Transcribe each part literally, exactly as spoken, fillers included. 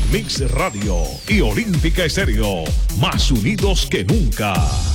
Mix Radio y Olímpica Estéreo, más unidos que nunca.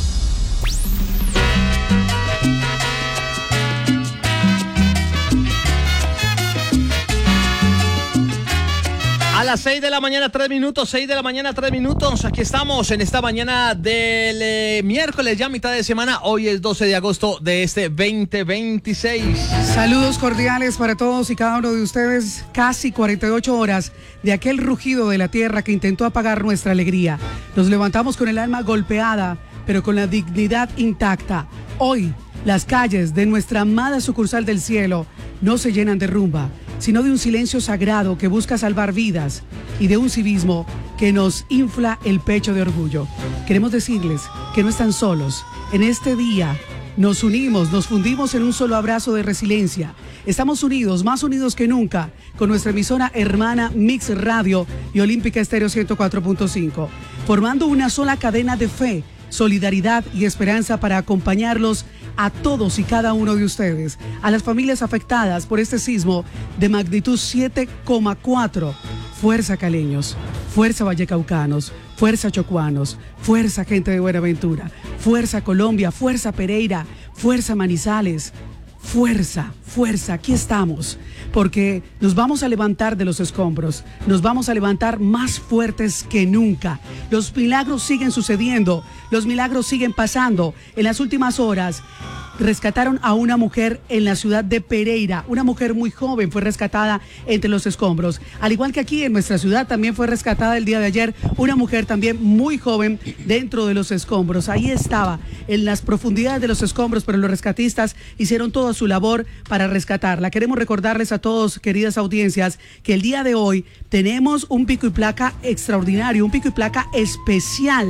A las seis de la mañana, tres minutos, seis de la mañana, tres minutos. Aquí estamos en esta mañana del eh, miércoles, ya mitad de semana. Hoy es doce de agosto de este veinte veintiséis. Saludos cordiales para todos y cada uno de ustedes. Casi cuarenta y ocho horas de aquel rugido de la tierra que intentó apagar nuestra alegría. Nos levantamos con el alma golpeada, pero con la dignidad intacta. Hoy, las calles de nuestra amada sucursal del cielo no se llenan de rumba, sino de un silencio sagrado que busca salvar vidas y de un civismo que nos infla el pecho de orgullo. Queremos decirles que no están solos. En este día nos unimos, nos fundimos en un solo abrazo de resiliencia. Estamos unidos, más unidos que nunca, con nuestra emisora hermana Mix Radio y Olímpica Estéreo ciento cuatro punto cinco, formando una sola cadena de fe, solidaridad y esperanza para acompañarlos a todos y cada uno de ustedes, a las familias afectadas por este sismo de magnitud siete coma cuatro. Fuerza caleños, fuerza vallecaucanos, fuerza chocuanos, fuerza gente de Buenaventura, fuerza Colombia, fuerza Pereira, fuerza Manizales. Fuerza, fuerza, aquí estamos, porque nos vamos a levantar de los escombros, nos vamos a levantar más fuertes que nunca. Los milagros siguen sucediendo, los milagros siguen pasando. En las últimas horas rescataron a una mujer en la ciudad de Pereira, una mujer muy joven fue rescatada entre los escombros. Al igual que aquí en nuestra ciudad también fue rescatada el día de ayer una mujer también muy joven dentro de los escombros. Ahí estaba, en las profundidades de los escombros, pero los rescatistas hicieron toda su labor para rescatarla. Queremos recordarles a todos, queridas audiencias, que el día de hoy tenemos un pico y placa extraordinario, un pico y placa especial.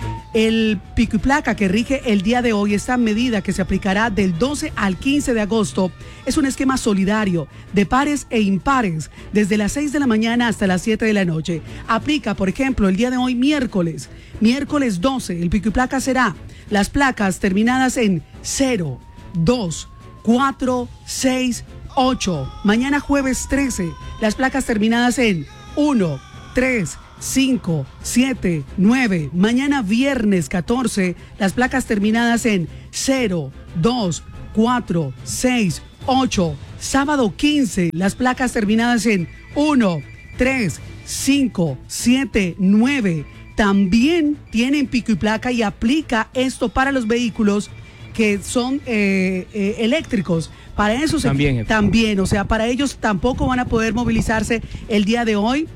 El pico y placa que rige el día de hoy, esta medida que se aplicará del doce al quince de agosto, es un esquema solidario de pares e impares desde las seis de la mañana hasta las siete de la noche. Aplica, por ejemplo, el día de hoy miércoles, miércoles doce, el pico y placa será las placas terminadas en cero, dos, cuatro, seis, ocho. Mañana jueves trece, las placas terminadas en uno, tres, cinco, siete, nueve. Mañana viernes catorce, las placas terminadas en cero, dos, cuatro, seis, ocho. Sábado quince, las placas terminadas en uno, tres, cinco, siete, nueve. También tienen pico y placa y aplica esto para los vehículos que son eh, eh, eléctricos. Para eso se, también, también, o sea, para ellos tampoco van a poder movilizarse el día de hoy.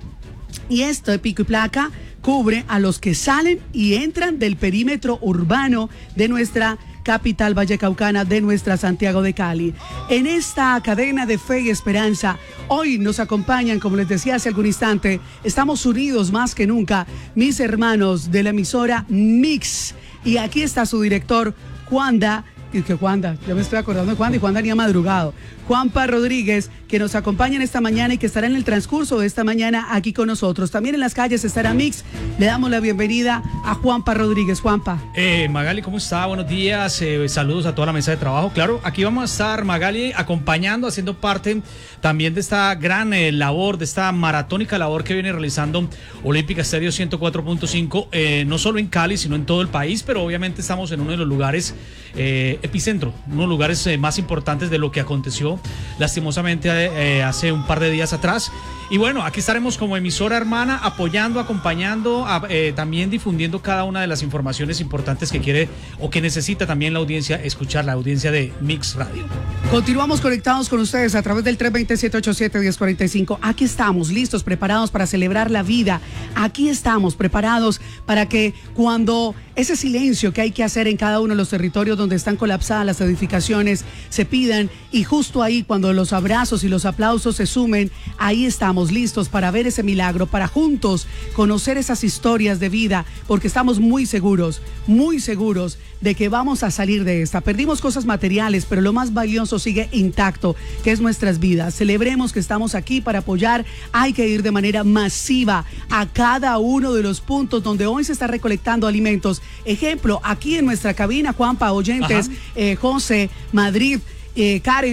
Y esto de pico y placa cubre a los que salen y entran del perímetro urbano de nuestra capital vallecaucana, de nuestra Santiago de Cali. En esta cadena de fe y esperanza, hoy nos acompañan, como les decía hace algún instante, estamos unidos más que nunca, mis hermanos de la emisora Mix. Y aquí está su director, Juanda, que Juanda, yo me estoy acordando de Juanda y Juanda ni ha madrugado. Juanpa Rodríguez, que nos acompaña en esta mañana y que estará en el transcurso de esta mañana aquí con nosotros. También en las calles estará Mix. Le damos la bienvenida a Juanpa Rodríguez. Juanpa. Eh, Magali, ¿cómo está? Buenos días. Eh, saludos a toda la mesa de trabajo. Claro, aquí vamos a estar, Magali, acompañando, haciendo parte también de esta gran eh, labor, de esta maratónica labor que viene realizando Olímpica Estéreo ciento cuatro punto cinco, eh, no solo en Cali, sino en todo el país, pero obviamente estamos en uno de los lugares eh, epicentro, uno de los lugares eh, más importantes de lo que aconteció lastimosamente eh, hace un par de días atrás. Y bueno, aquí estaremos como emisora hermana apoyando, acompañando, a, eh, también difundiendo cada una de las informaciones importantes que quiere o que necesita también la audiencia escuchar, la audiencia de Mix Radio. Continuamos conectados con ustedes a través del tres dos siete, ocho siete, uno cero cuatro cinco. Aquí estamos listos, preparados para celebrar la vida. Aquí estamos preparados para que cuando ese silencio que hay que hacer en cada uno de los territorios donde están colapsadas las edificaciones se pidan, y justo ahí cuando los abrazos y los aplausos se sumen, ahí estamos listos para ver ese milagro, para juntos conocer esas historias de vida, porque estamos muy seguros, muy seguros de que vamos a salir de esta. Perdimos cosas materiales, pero lo más valioso sigue intacto, que es nuestras vidas. Celebremos que estamos aquí para apoyar. Hay que ir de manera masiva a cada uno de los puntos donde hoy se está recolectando alimentos. Ejemplo, aquí en nuestra cabina, Juanpa, oyentes, eh, José, Madrid, eh, Karen,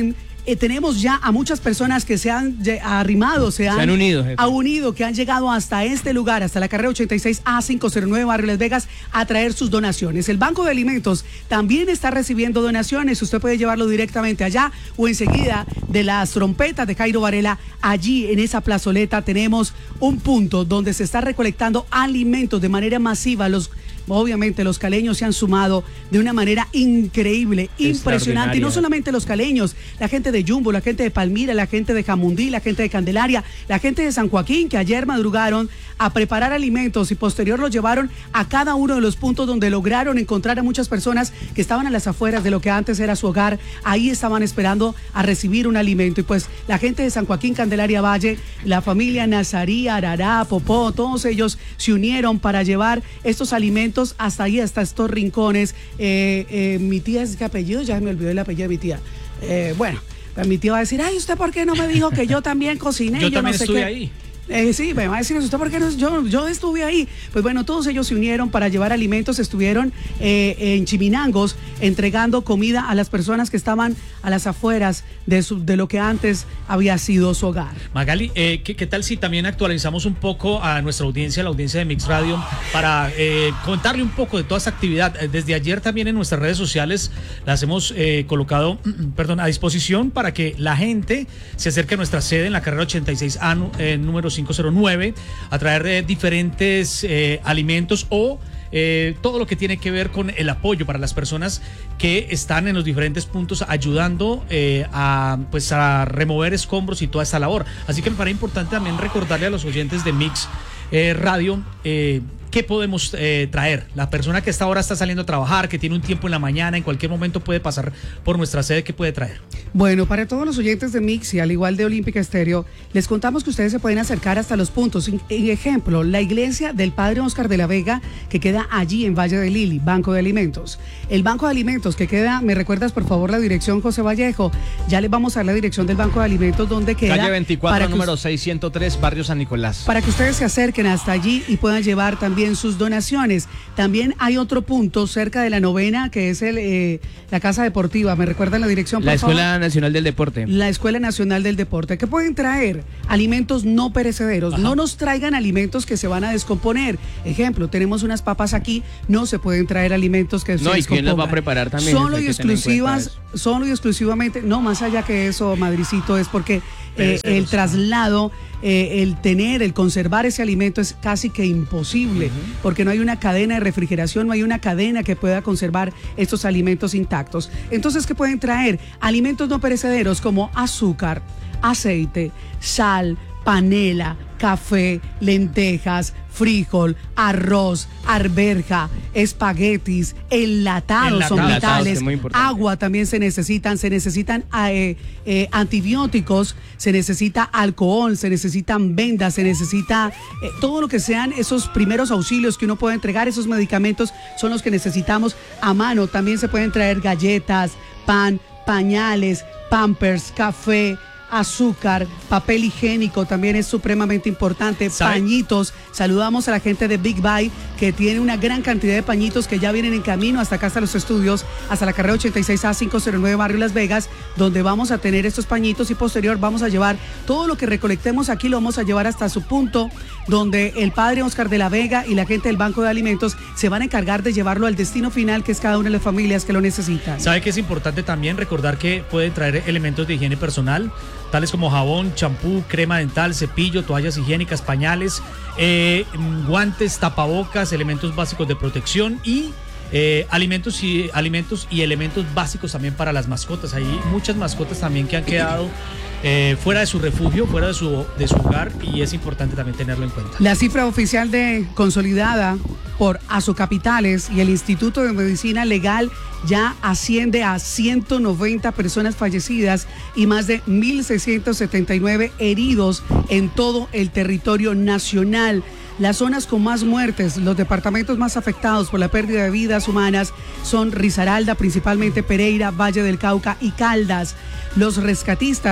Eh, tenemos ya a muchas personas que se han arrimado, se han, se han unido, jefe. ha unido, que han llegado hasta este lugar, hasta la carrera ochenta y seis A quinientos nueve, Barrio Las Vegas, a traer sus donaciones. El Banco de Alimentos también está recibiendo donaciones. Usted puede llevarlo directamente allá o enseguida de las trompetas de Jairo Varela. Allí en esa plazoleta tenemos un punto donde se está recolectando alimentos de manera masiva. Los Obviamente los caleños se han sumado de una manera increíble, impresionante. Y no solamente los caleños, la gente de Jumbo, la gente de Palmira, la gente de Jamundí, la gente de Candelaria, la gente de San Joaquín, que ayer madrugaron a preparar alimentos y posterior los llevaron a cada uno de los puntos donde lograron encontrar a muchas personas que estaban a las afueras de lo que antes era su hogar. Ahí estaban esperando a recibir un alimento. Y pues la gente de San Joaquín, Candelaria Valle, la familia Nazarí, Arará, Popó, todos ellos se unieron para llevar estos alimentos hasta ahí, hasta estos rincones. Eh, eh, mi tía, ¿es qué apellido? Ya me olvidó el apellido de mi tía. Eh, bueno, pues mi tía va a decir, ay, ¿usted por qué no me dijo que yo también cociné? Yo, yo también no sé estuve qué. ahí. Eh, sí, me va a decir, ¿usted por qué no? Yo, yo estuve ahí. Pues bueno, todos ellos se unieron para llevar alimentos, estuvieron eh, en Chiminangos entregando comida a las personas que estaban a las afueras de, su, de lo que antes había sido su hogar. Magali, eh, ¿qué, ¿qué tal si también actualizamos un poco a nuestra audiencia, la audiencia de Mix Radio, para eh, contarle un poco de toda esta actividad? Desde ayer también en nuestras redes sociales las hemos eh, colocado perdón, a disposición para que la gente se acerque a nuestra sede en la carrera ochenta y seis A, eh, número quinientos nueve, a traer eh, diferentes eh, alimentos o eh, todo lo que tiene que ver con el apoyo para las personas que están en los diferentes puntos ayudando eh, a, pues, a remover escombros y toda esta labor. Así que me parece importante también recordarle a los oyentes de Mix eh, Radio eh, ¿qué podemos eh, traer? La persona que hasta ahora está saliendo a trabajar, que tiene un tiempo en la mañana, en cualquier momento puede pasar por nuestra sede, ¿qué puede traer? Bueno, para todos los oyentes de Mix y al igual de Olímpica Estéreo, les contamos que ustedes se pueden acercar hasta los puntos. En ejemplo, la iglesia del Padre Oscar de la Vega, que queda allí en Valle de Lili, Banco de Alimentos. El Banco de Alimentos que queda, ¿me recuerdas por favor la dirección, José Vallejo? Ya les vamos a dar la dirección del Banco de Alimentos, donde queda. Calle veinticuatro, para número seiscientos tres, Barrio San Nicolás. Para que ustedes se acerquen hasta allí y puedan llevar también sus donaciones. También hay otro punto cerca de la novena, que es el eh, la Casa Deportiva. ¿Me recuerdan la dirección, por La favor? Escuela Nacional del Deporte. La Escuela Nacional del Deporte. ¿Qué pueden traer? Alimentos no perecederos. Ajá. No nos traigan alimentos que se van a descomponer. Ejemplo, tenemos unas papas aquí, no se pueden traer alimentos que se No, ¿y descompongan. quién las va a preparar también? Solo Hay y que tener en cuenta exclusivas, eso. solo y exclusivamente, no, más allá que eso, Madricito, es porque eh, el traslado, eh, el tener, el conservar ese alimento es casi que imposible, uh-huh. porque no hay una cadena de refrigeración, no hay una cadena que pueda conservar estos alimentos intactos. Entonces, ¿qué pueden traer? Alimentos no perecederos como azúcar, aceite, sal, panela, café, lentejas, frijol, arroz, arberja, espaguetis, enlatados, son Enlatados, vitales, es muy importante. agua también se necesitan, se necesitan eh, eh, antibióticos, se necesita alcohol, se necesitan vendas, se necesita eh, todo lo que sean esos primeros auxilios que uno puede entregar, esos medicamentos son los que necesitamos a mano. También se pueden traer galletas, pan, pañales, pampers, café, azúcar, papel higiénico también es supremamente importante, ¿sabe? Pañitos. Saludamos a la gente de Big Buy que tiene una gran cantidad de pañitos que ya vienen en camino hasta acá, hasta los estudios, hasta la carrera ochenta y seis A quinientos nueve, Barrio Las Vegas, donde vamos a tener estos pañitos y posterior vamos a llevar todo lo que recolectemos aquí, lo vamos a llevar hasta su punto, donde el Padre Oscar de la Vega y la gente del Banco de Alimentos se van a encargar de llevarlo al destino final, que es cada una de las familias que lo necesitan. ¿Sabe que es importante también recordar que pueden traer elementos de higiene personal, tales como jabón, champú, crema dental, cepillo, toallas higiénicas, pañales, eh, guantes, tapabocas, elementos básicos de protección y eh, alimentos y alimentos y elementos básicos también para las mascotas? Hay muchas mascotas también que han quedado eh, fuera de su refugio, fuera de su, de su hogar, y es importante también tenerlo en cuenta. La cifra oficial de consolidada por Azocapitales y el Instituto de Medicina Legal ya asciende a ciento noventa personas fallecidas y más de mil seiscientos setenta y nueve heridos en todo el territorio nacional. Las zonas con más muertes, los departamentos más afectados por la pérdida de vidas humanas son Risaralda, principalmente Pereira, Valle del Cauca y Caldas. Los rescatistas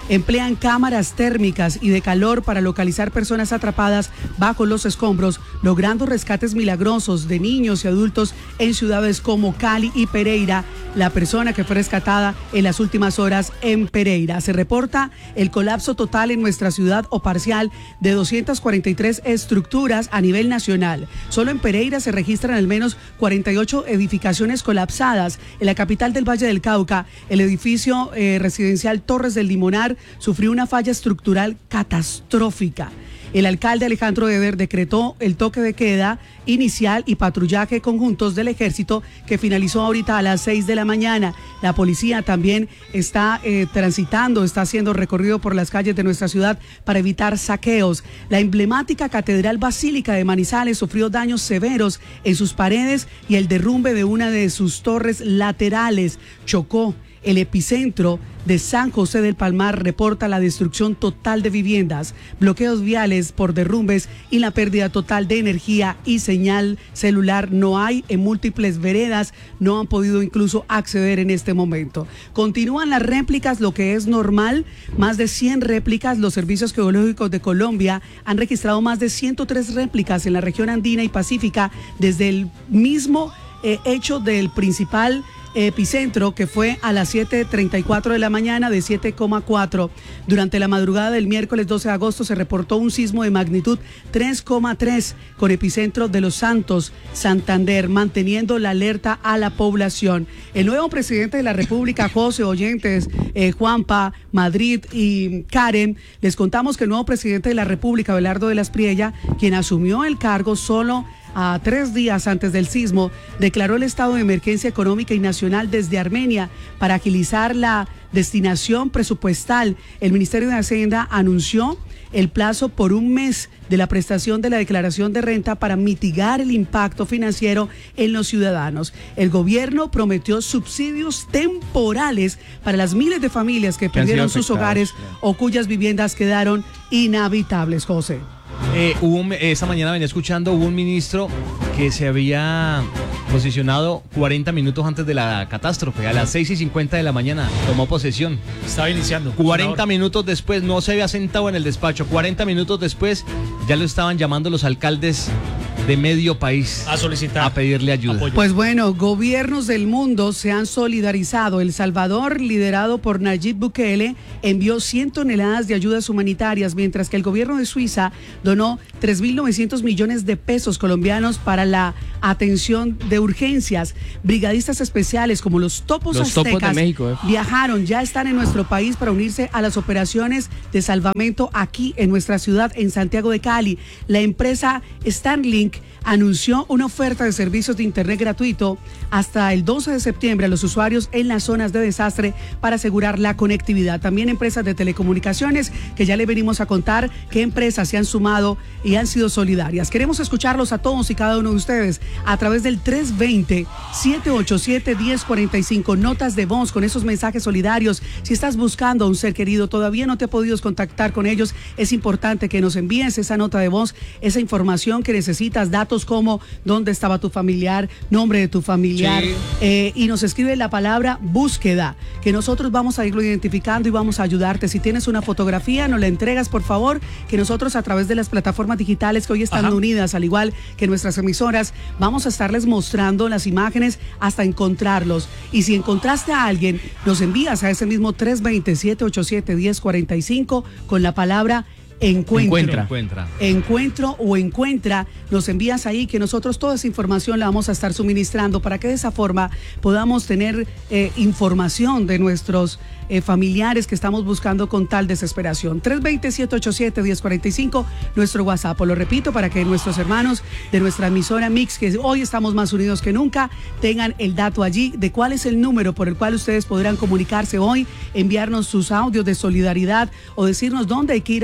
Emplean cámaras térmicas y de calor para localizar personas atrapadas bajo los escombros, logrando rescates milagrosos de niños y adultos en ciudades como Cali y Pereira. La persona que fue rescatada en las últimas horas en Pereira. Se reporta el colapso total en nuestra ciudad o parcial de doscientas cuarenta y tres estructuras a nivel nacional. Solo en Pereira se registran al menos cuarenta y ocho edificaciones colapsadas. En la capital del Valle del Cauca, el edificio eh, residencial Torres del Limonar sufrió una falla estructural catastrófica. El alcalde Alejandro Eder decretó el toque de queda inicial y patrullaje conjuntos del ejército que finalizó ahorita a las seis de la mañana. La policía también está eh, transitando, está haciendo recorrido por las calles de nuestra ciudad para evitar saqueos. La emblemática Catedral Basílica de Manizales sufrió daños severos en sus paredes y el derrumbe de una de sus torres laterales chocó. El epicentro de San José del Palmar reporta la destrucción total de viviendas, bloqueos viales por derrumbes y la pérdida total de energía y señal celular. No hay en múltiples veredas, no han podido incluso acceder en este momento. Continúan las réplicas, lo que es normal, más de cien réplicas. Los servicios geológicos de Colombia han registrado más de ciento tres réplicas en la región andina y pacífica desde el mismo eh, hecho del principal epicentro, que fue a las siete treinta y cuatro de la mañana de siete coma cuatro. Durante la madrugada del miércoles doce de agosto se reportó un sismo de magnitud tres coma tres con epicentro de Los Santos, Santander, manteniendo la alerta a la población. El nuevo presidente de la República, José Oyentes, eh, Juanpa, Madrid y Karen, les contamos que el nuevo presidente de la República, Abelardo de las Priella, quien asumió el cargo solo a tres días antes del sismo, declaró el estado de emergencia económica y nacional desde Armenia para agilizar la destinación presupuestal. El Ministerio de Hacienda anunció el plazo por un mes de la prestación de la declaración de renta para mitigar el impacto financiero en los ciudadanos. El gobierno prometió subsidios temporales para las miles de familias que, que perdieron sus hogares, claro, o cuyas viviendas quedaron inhabitables, José. Eh, hubo un, esta mañana venía escuchando, hubo un ministro que se había posicionado cuarenta minutos antes de la catástrofe, a las seis y cincuenta de la mañana, tomó posesión. Estaba iniciando. cuarenta minutos después, no se había sentado en el despacho, cuarenta minutos después ya lo estaban llamando los alcaldes de medio país a solicitar, a pedirle ayuda. Apoyo. Pues bueno, gobiernos del mundo se han solidarizado. El Salvador, liderado por Nayib Bukele, envió cien toneladas de ayudas humanitarias, mientras que el gobierno de Suiza donó tres mil novecientos millones de pesos colombianos para la atención de urgencias. Brigadistas especiales como los Topos los Aztecas topos de México, eh. viajaron, ya están en nuestro país para unirse a las operaciones de salvamento aquí en nuestra ciudad, en Santiago de Cali. La empresa Starlink anunció una oferta de servicios de internet gratuito hasta el doce de septiembre a los usuarios en las zonas de desastre para asegurar la conectividad. También empresas de telecomunicaciones, que ya le venimos a contar qué empresas se han sumado y han sido solidarias. Queremos escucharlos a todos y cada uno de ustedes a través del tres veinte, siete ochenta y siete, diez cuarenta y cinco. Notas de voz con esos mensajes solidarios. Si estás buscando a un ser querido, todavía no te has podido contactar con ellos, es importante que nos envíes esa nota de voz, esa información que necesitas, datos como dónde estaba tu familiar, nombre de tu familiar, sí. eh, y nos escribe la palabra búsqueda, que nosotros vamos a irlo identificando y vamos a ayudarte. Si tienes una fotografía, nos la entregas, por favor, que nosotros a través de las plataformas digitales que hoy están Ajá. unidas, al igual que nuestras emisoras, vamos a estarles mostrando las imágenes hasta encontrarlos. Y si encontraste a alguien, nos envías a ese mismo tres veinte, siete ochenta y siete, diez cuarenta y cinco con la palabra Encuentro. Encuentra. Encuentra. Encuentro o encuentra, nos envías ahí, que nosotros toda esa información la vamos a estar suministrando para que de esa forma podamos tener eh, información de nuestros eh, familiares que estamos buscando con tal desesperación. tres veinte, siete ochenta y siete, diez cuarenta y cinco, nuestro WhatsApp. Lo repito para que nuestros hermanos de nuestra emisora Mix, que hoy estamos más unidos que nunca, tengan el dato allí de cuál es el número por el cual ustedes podrán comunicarse hoy, enviarnos sus audios de solidaridad o decirnos dónde hay que ir a recoger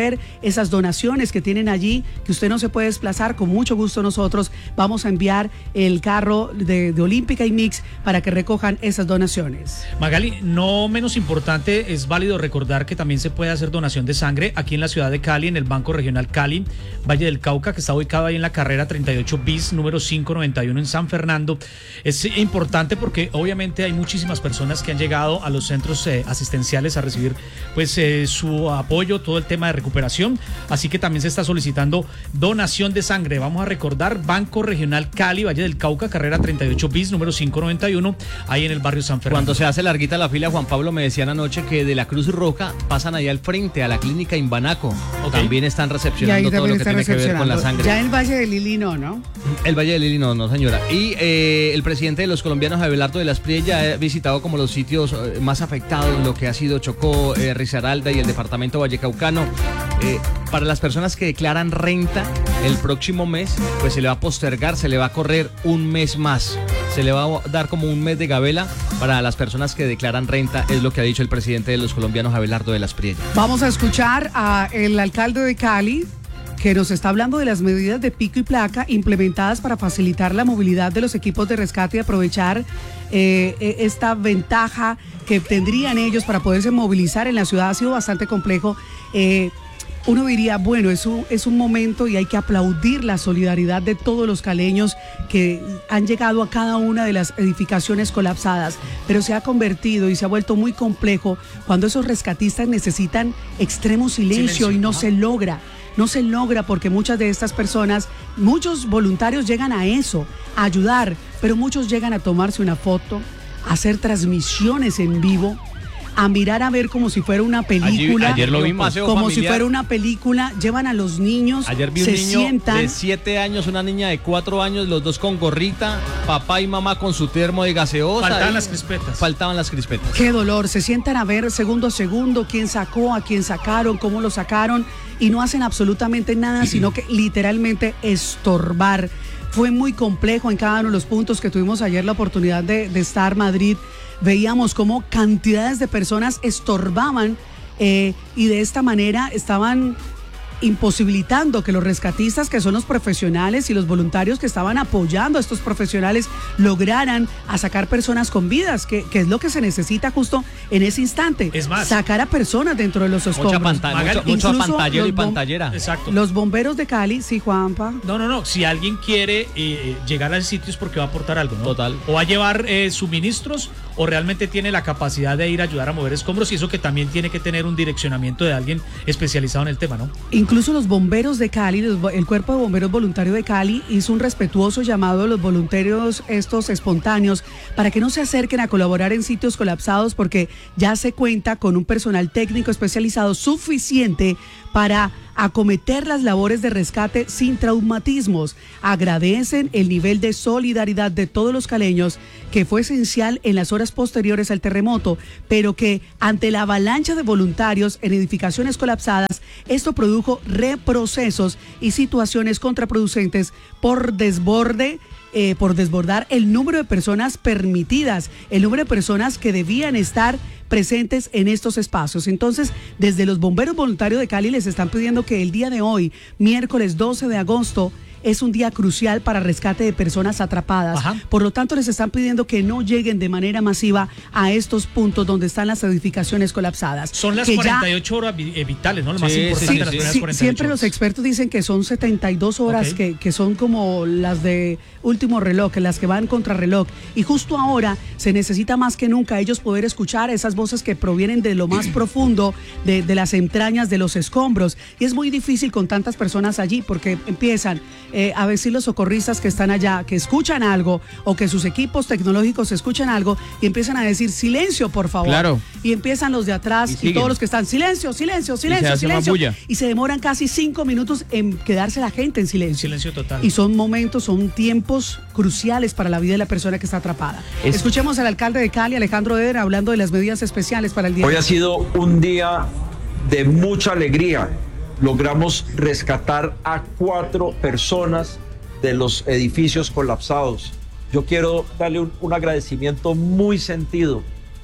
recoger esas donaciones que tienen allí, que usted no se puede desplazar, con mucho gusto nosotros vamos a enviar el carro de, de Olímpica y Mix para que recojan esas donaciones. Magali, no menos importante, es válido recordar que también se puede hacer donación de sangre aquí en la ciudad de Cali, en el Banco Regional Cali, Valle del Cauca, que está ubicado ahí en la carrera treinta y ocho bis, número quinientos noventa y uno en San Fernando. Es importante porque obviamente hay muchísimas personas que han llegado a los centros eh, asistenciales a recibir pues eh, su apoyo, todo el tema de recuperación, así que también se está solicitando donación de sangre. Vamos a recordar, Banco Regional Cali, Valle del Cauca, carrera treinta y ocho bis, número quinientos noventa y uno, ahí en el barrio San Fernando. Cuando se hace larguita la fila, Juan Pablo, me decían anoche que de la Cruz Roja pasan allá al frente, a la clínica Imbanaco. Okay. También están recepcionando todo lo que tiene que ver con la sangre. Ya el Valle de Lili no, ¿no? El Valle de Lili no, no, señora. Y eh, el presidente de los colombianos, Abelardo de la Espriella, ha visitado como los sitios eh, más afectados, lo que ha sido Chocó, eh, Risaralda y el departamento Vallecaucano. Eh, para las personas que declaran renta el próximo mes, pues se le va a postergar, se le va a correr un mes más. Se le va a dar como un mes de gabela para las personas que declaran renta, es lo que ha dicho el presidente de los colombianos, Abelardo de la Espriella. Vamos a escuchar al alcalde de Cali, que nos está hablando de las medidas de pico y placa implementadas para facilitar la movilidad de los equipos de rescate y aprovechar eh, esta ventaja que tendrían ellos para poderse movilizar en la ciudad. Ha sido bastante complejo. Eh, Uno diría, bueno, es un, es un momento y hay que aplaudir la solidaridad de todos los caleños que han llegado a cada una de las edificaciones colapsadas, pero se ha convertido y se ha vuelto muy complejo cuando esos rescatistas necesitan extremo silencio, silencio y no ¿no? se logra. No se logra porque muchas de estas personas, muchos voluntarios llegan a eso, a ayudar, pero muchos llegan a tomarse una foto, a hacer transmisiones en vivo, a mirar a ver como si fuera una película. Ayer, ayer lo vimos. Como familiar. Si fuera una película, llevan a los niños, ayer vi un se niño sientan. De siete años, una niña de cuatro años, los dos con gorrita, papá y mamá con su termo de gaseosa. Faltaban las crispetas. Faltaban las crispetas. Qué dolor, se sientan a ver segundo a segundo quién sacó, a quién sacaron, cómo lo sacaron y no hacen absolutamente nada, sino que literalmente estorbar. Fue muy complejo en cada uno de los puntos que tuvimos ayer la oportunidad de, de estar en Madrid. Veíamos cómo cantidades de personas estorbaban eh, y de esta manera estaban imposibilitando que los rescatistas, que son los profesionales y los voluntarios que estaban apoyando a estos profesionales, lograran a sacar personas con vidas, que, que es lo que se necesita justo en ese instante. Es más, sacar a personas dentro de los escombros. Mucha pantalla, mucho, mucho pantallero y pantallera. Exacto. Los bomberos de Cali, sí, Juanpa. No, no, no. Si alguien quiere eh, llegar al sitio es porque va a aportar algo, ¿no? Total. O va a llevar eh, suministros o realmente tiene la capacidad de ir a ayudar a mover escombros y eso que también tiene que tener un direccionamiento de alguien especializado en el tema, ¿no? Incluso los bomberos de Cali, el Cuerpo de Bomberos Voluntario de Cali hizo un respetuoso llamado a los voluntarios estos espontáneos para que no se acerquen a colaborar en sitios colapsados porque ya se cuenta con un personal técnico especializado suficiente para acometer las labores de rescate sin traumatismos. Agradecen el nivel de solidaridad de todos los caleños que fue esencial en las horas posteriores al terremoto, pero que ante la avalancha de voluntarios en edificaciones colapsadas, esto produjo reprocesos y situaciones contraproducentes por desborde Eh, por desbordar el número de personas permitidas, el número de personas que debían estar presentes en estos espacios. Entonces, desde los bomberos voluntarios de Cali les están pidiendo que el día de hoy, miércoles doce de agosto, es un día crucial para rescate de personas atrapadas. Ajá. Por lo tanto, les están pidiendo que no lleguen de manera masiva a estos puntos donde están las edificaciones colapsadas. Son las que cuarenta y ocho ya... horas vitales, ¿no? Lo sí, más importante sí, de las sí, primeras sí, cuarenta y ocho siempre horas. Los expertos dicen que son setenta y dos horas, okay, que, que son como las de último reloj, las que van contra reloj. Y justo ahora se necesita más que nunca ellos poder escuchar esas voces que provienen de lo más profundo, de, de las entrañas, de los escombros. Y es muy difícil con tantas personas allí porque empiezan eh, a decir los socorristas que están allá, que escuchan algo o que sus equipos tecnológicos escuchan algo y empiezan a decir silencio, por favor. Claro. Y empiezan los de atrás y, y todos los que están silencio, silencio, silencio, y silencio. Y se demoran casi cinco minutos en quedarse la gente en silencio. Silencio total. Y son momentos, son tiempos cruciales para la vida de la persona que está atrapada. Es... Escuchemos al alcalde de Cali, Alejandro Eder, hablando de las medidas especiales para el día. Hoy ha sido un día de mucha alegría. Logramos rescatar a cuatro personas de los edificios colapsados. Yo quiero darle un, un agradecimiento muy sentido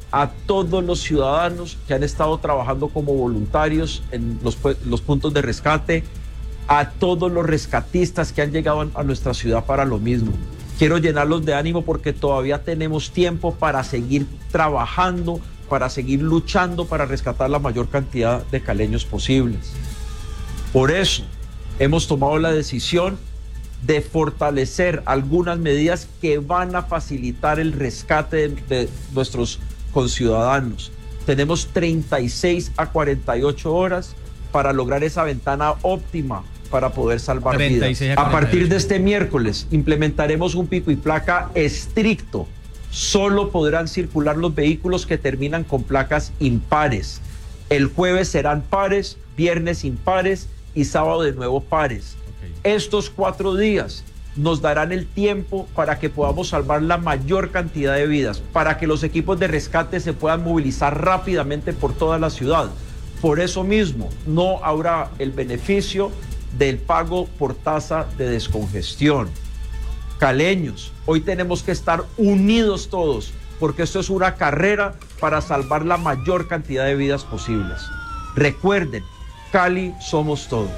a todos los ciudadanos que han estado trabajando como voluntarios en los, los puntos de rescate, a todos los rescatistas que han llegado a nuestra ciudad para lo mismo. Quiero llenarlos de ánimo porque todavía tenemos tiempo para seguir trabajando, para seguir luchando para rescatar la mayor cantidad de caleños posibles. Por eso hemos tomado la decisión de fortalecer algunas medidas que van a facilitar el rescate de, de nuestros conciudadanos. Tenemos treinta y seis a cuarenta y ocho horas para lograr esa ventana óptima para poder salvar vidas. A, a partir de este miércoles implementaremos un pico y placa estricto. Solo podrán circular los vehículos que terminan con placas impares. El jueves serán pares, viernes impares y sábado de nuevo pares. Okay. Estos cuatro días nos darán el tiempo para que podamos salvar la mayor cantidad de vidas, para que los equipos de rescate se puedan movilizar rápidamente por toda la ciudad. Por eso mismo, no habrá el beneficio del pago por tasa de descongestión. Caleños, hoy tenemos que estar unidos todos, porque esto es una carrera para salvar la mayor cantidad de vidas posibles. Recuerden, Cali somos todos.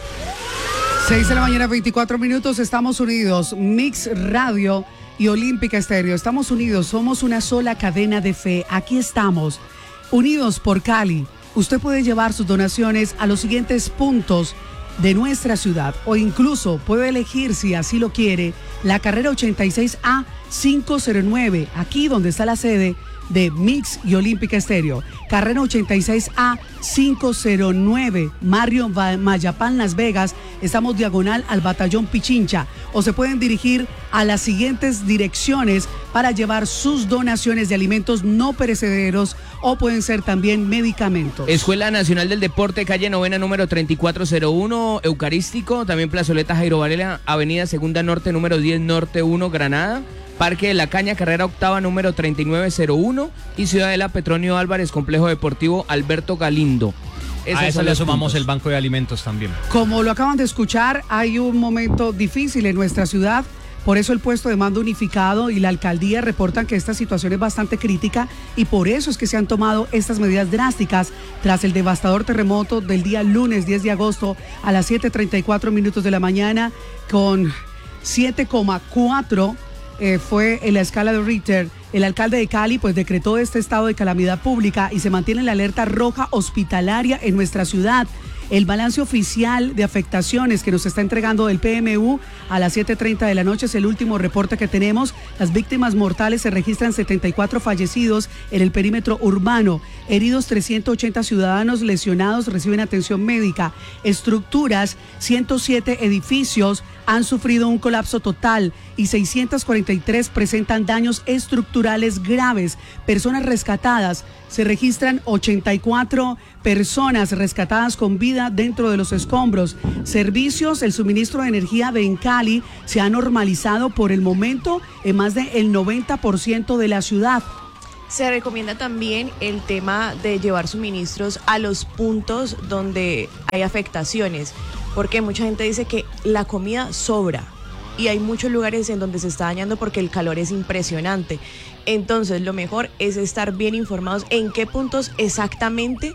seis de la mañana, veinticuatro minutos, estamos unidos, Mix Radio y Olímpica Estéreo. Estamos unidos, somos una sola cadena de fe. Aquí estamos, unidos por Cali. Usted puede llevar sus donaciones a los siguientes puntos de nuestra ciudad o incluso puede elegir, si así lo quiere, la carrera ochenta y seis A quinientos nueve, aquí donde está la sede de Mix y Olímpica Estéreo. Carrera ochenta y seis A quinientos nueve, Mario Mayapán, Las Vegas. Estamos diagonal al Batallón Pichincha. O se pueden dirigir a las siguientes direcciones para llevar sus donaciones de alimentos no perecederos o pueden ser también medicamentos. Escuela Nacional del Deporte, calle Novena, número treinta y cuatro cero uno, Eucarístico. También Plazoleta Jairo Varela, avenida Segunda Norte, número diez Norte uno, Granada. Parque de la Caña, carrera octava, número treinta y nueve cero uno. Y Ciudadela Petronio Álvarez, Complejo Deportivo Alberto Galindo. Esas a eso le sumamos puntos. El banco de alimentos también. Como lo acaban de escuchar, hay un momento difícil en nuestra ciudad. Por eso el puesto de mando unificado y la alcaldía reportan que esta situación es bastante crítica y por eso es que se han tomado estas medidas drásticas tras el devastador terremoto del día lunes diez de agosto a las siete treinta y cuatro minutos de la mañana con siete coma cuatro. Eh, fue en la escala de Richter. El alcalde de Cali pues decretó este estado de calamidad pública y se mantiene la alerta roja hospitalaria en nuestra ciudad. El balance oficial de afectaciones que nos está entregando el P M U a las siete treinta de la noche es el último reporte que tenemos. Las víctimas mortales se registran setenta y cuatro fallecidos en el perímetro urbano. Heridos trescientos ochenta ciudadanos, lesionados reciben atención médica. Estructuras, ciento siete edificios han sufrido un colapso total y seiscientos cuarenta y tres presentan daños estructurales graves. Personas rescatadas, se registran ochenta y cuatro personas rescatadas con vida dentro de los escombros. Servicios, el suministro de energía de en Cali se ha normalizado por el momento en más del noventa por ciento de la ciudad. Se recomienda también el tema de llevar suministros a los puntos donde hay afectaciones, porque mucha gente dice que la comida sobra y hay muchos lugares en donde se está dañando porque el calor es impresionante. Entonces, lo mejor es estar bien informados en qué puntos exactamente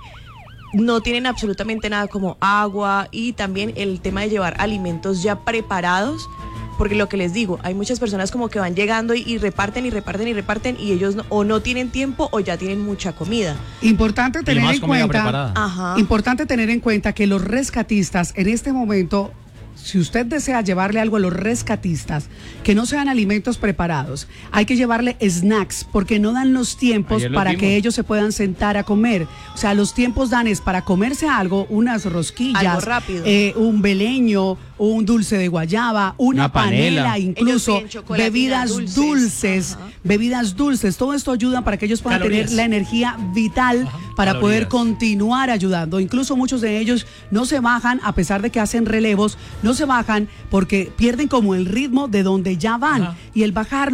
no tienen absolutamente nada como agua y también el tema de llevar alimentos ya preparados. Porque lo que les digo, hay muchas personas como que van llegando y, y reparten y reparten y reparten y ellos no, o no tienen tiempo o ya tienen mucha comida. Importante tener en cuenta, Ajá. importante tener en cuenta que los rescatistas en este momento, si usted desea llevarle algo a los rescatistas, que no sean alimentos preparados, hay que llevarle snacks porque no dan los tiempos para que ellos se puedan sentar a comer. O sea, los tiempos dan es para comerse algo, unas rosquillas, algo rápido. Eh, un beleño, un dulce de guayaba, una, una panela, panela incluso bebidas dulces, dulces bebidas dulces. Todo esto ayuda para que ellos puedan Calorías. tener la energía vital Ajá. para Calorías. poder continuar ayudando. Incluso muchos de ellos no se bajan, a pesar de que hacen relevos, no se bajan porque pierden como el ritmo de donde ya van. Ajá. Y el bajarlos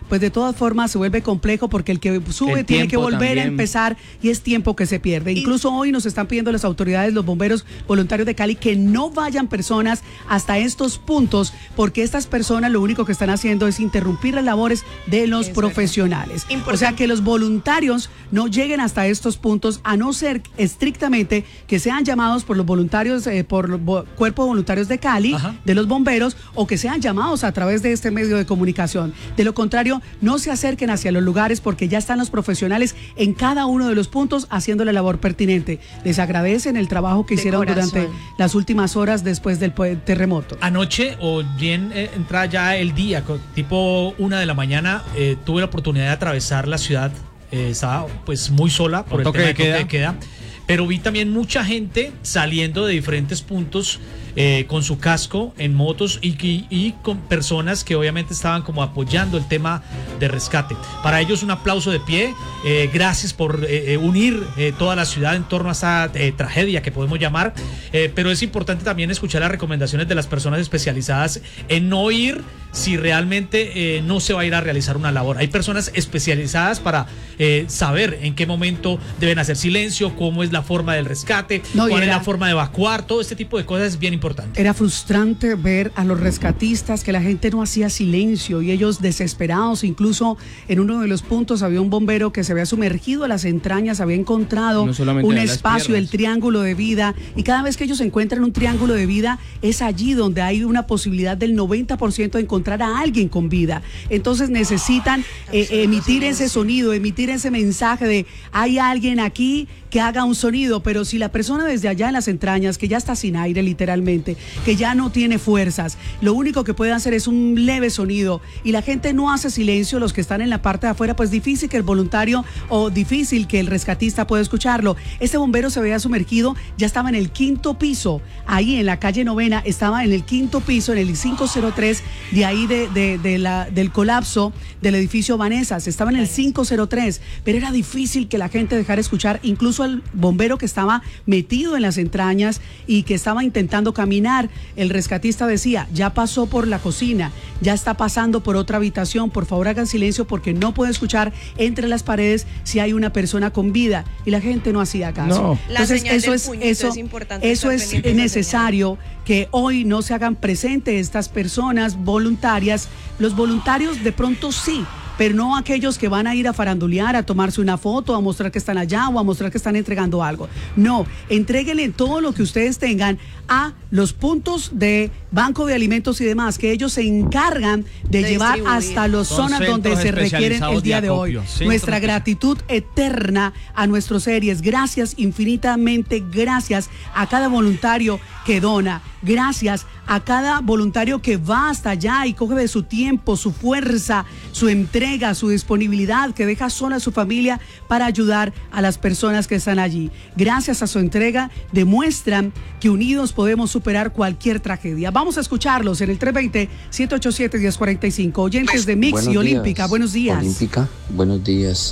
pues de todas formas se vuelve complejo porque el que sube El tiene que tiempo volver también. a empezar y es tiempo que se pierde. Incluso hoy nos están pidiendo las autoridades, los bomberos voluntarios de Cali, que no vayan personas hasta estos puntos porque estas personas lo único que están haciendo es interrumpir las labores de los Es profesionales. Importante. O sea, que los voluntarios no lleguen hasta estos puntos, a no ser estrictamente que sean llamados por los voluntarios, eh, por los vo- Cuerpo de Voluntarios de Cali, Ajá. de los bomberos, o que sean llamados a través de este medio de comunicación. De lo contrario, no se acerquen hacia los lugares porque ya están los profesionales en cada uno de los puntos haciendo la labor pertinente. Les agradecen el trabajo que De hicieron corazón. durante las últimas horas después del pues, terremoto. Anoche, o bien eh, entra ya el día, co- tipo una de la mañana, eh, tuve la oportunidad de atravesar la ciudad. Eh, estaba pues muy sola por Con el toque tema de de toque queda. de queda. Pero vi también mucha gente saliendo de diferentes puntos eh, con su casco en motos y, y, y con personas que obviamente estaban como apoyando el tema de rescate. Para ellos un aplauso de pie, eh, gracias por eh, eh, unir eh, toda la ciudad en torno a esta eh, tragedia que podemos llamar, eh, pero es importante también escuchar las recomendaciones de las personas especializadas en no ir si realmente eh, no se va a ir a realizar una labor. Hay personas especializadas para eh, saber en qué momento deben hacer silencio, cómo es la forma del rescate, No, y cuál es era- la forma de evacuar, todo este tipo de cosas es bien importante. Era frustrante ver a los rescatistas que la gente no hacía silencio y ellos desesperados. Incluso en uno de los puntos había un bombero que se había sumergido a las entrañas, había encontrado No solamente un a las espacio, el piernas. triángulo de vida, y cada vez que ellos encuentran un triángulo de vida es allí donde hay una posibilidad del noventa por ciento de encontrar a alguien con vida. Entonces necesitan eh, emitir ese sonido, emitir ese mensaje de hay alguien aquí que haga un sonido, pero si la persona desde allá en las entrañas, que ya está sin aire literalmente, que ya no tiene fuerzas, lo único que puede hacer es un leve sonido y la gente no hace silencio, los que están en la parte de afuera, pues difícil que el voluntario o difícil que el rescatista pueda escucharlo. Este bombero se veía sumergido, ya estaba en el quinto piso, ahí en la calle Novena, estaba en el quinto piso, en el cinco cero tres, de ahí de, de, de la, del colapso del edificio Vanesas, estaba en el cinco cero tres, pero era difícil que la gente dejara escuchar, incluso al bombero que estaba metido en las entrañas y que estaba intentando caminar. El rescatista decía, ya pasó por la cocina, ya está pasando por otra habitación, por favor hagan silencio porque no puedo escuchar entre las paredes si hay una persona con vida, y la gente no hacía caso. No. La Entonces señal eso del es puñito eso es importante eso estar es pendiente de esa necesario que hoy no se hagan presentes estas personas voluntarias. Los voluntarios de pronto sí, pero no aquellos que van a ir a farandulear, a tomarse una foto, a mostrar que están allá o a mostrar que están entregando algo. No, entréguenle todo lo que ustedes tengan a los puntos de banco de alimentos y demás, que ellos se encargan de, De llevar distribuir. hasta las Son zonas donde centros se requieren el especializados día de de hoy. acopio, centros Nuestra especializados. gratitud eterna a nuestros series. Gracias infinitamente, gracias a cada voluntario que dona, gracias a cada voluntario que va hasta allá y coge de su tiempo, su fuerza, su entrega, su disponibilidad, que deja sola a su familia para ayudar a las personas que están allí. Gracias a su entrega demuestran que unidos podemos superar cualquier tragedia. Vamos a escucharlos en el tres veinte, siete ochenta y siete, diez cuarenta y cinco. Oyentes de Mix Buenos y Olímpica, días. buenos días. Olímpica, buenos días.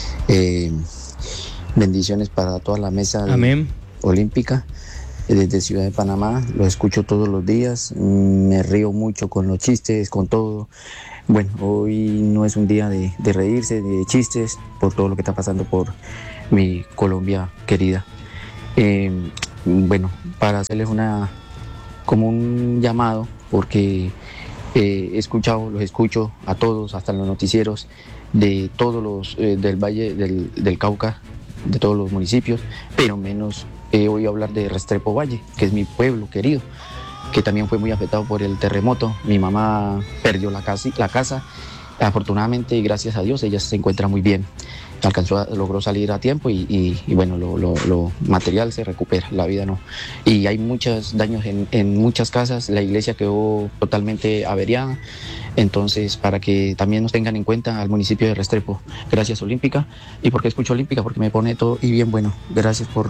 Eh, bendiciones para toda la mesa de Amén. Olímpica. eh, Desde Ciudad de Panamá, lo escucho todos los días, mm, me río mucho con los chistes, con todo. Bueno, hoy no es un día de, de reírse, de chistes, por todo lo que está pasando por mi Colombia querida. Eh, bueno, para hacerles una como un llamado, porque eh, he escuchado, los escucho a todos, hasta en los noticieros de todos los eh, del Valle del, del Cauca, de todos los municipios, pero menos he oído hablar de Restrepo Valle, que es mi pueblo querido, que también fue muy afectado por el terremoto. Mi mamá perdió la casa, la casa. Afortunadamente y gracias a Dios ella se encuentra muy bien. Alcanzó a, logró salir a tiempo y, y, y bueno, lo, lo, lo material se recupera, la vida no. Y hay muchos daños en, en muchas casas, la iglesia quedó totalmente averiada. Entonces, para que también nos tengan en cuenta al municipio de Restrepo. Gracias, Olímpica. ¿Y por qué escucho Olímpica? Porque me pone todo y bien bueno. Gracias por,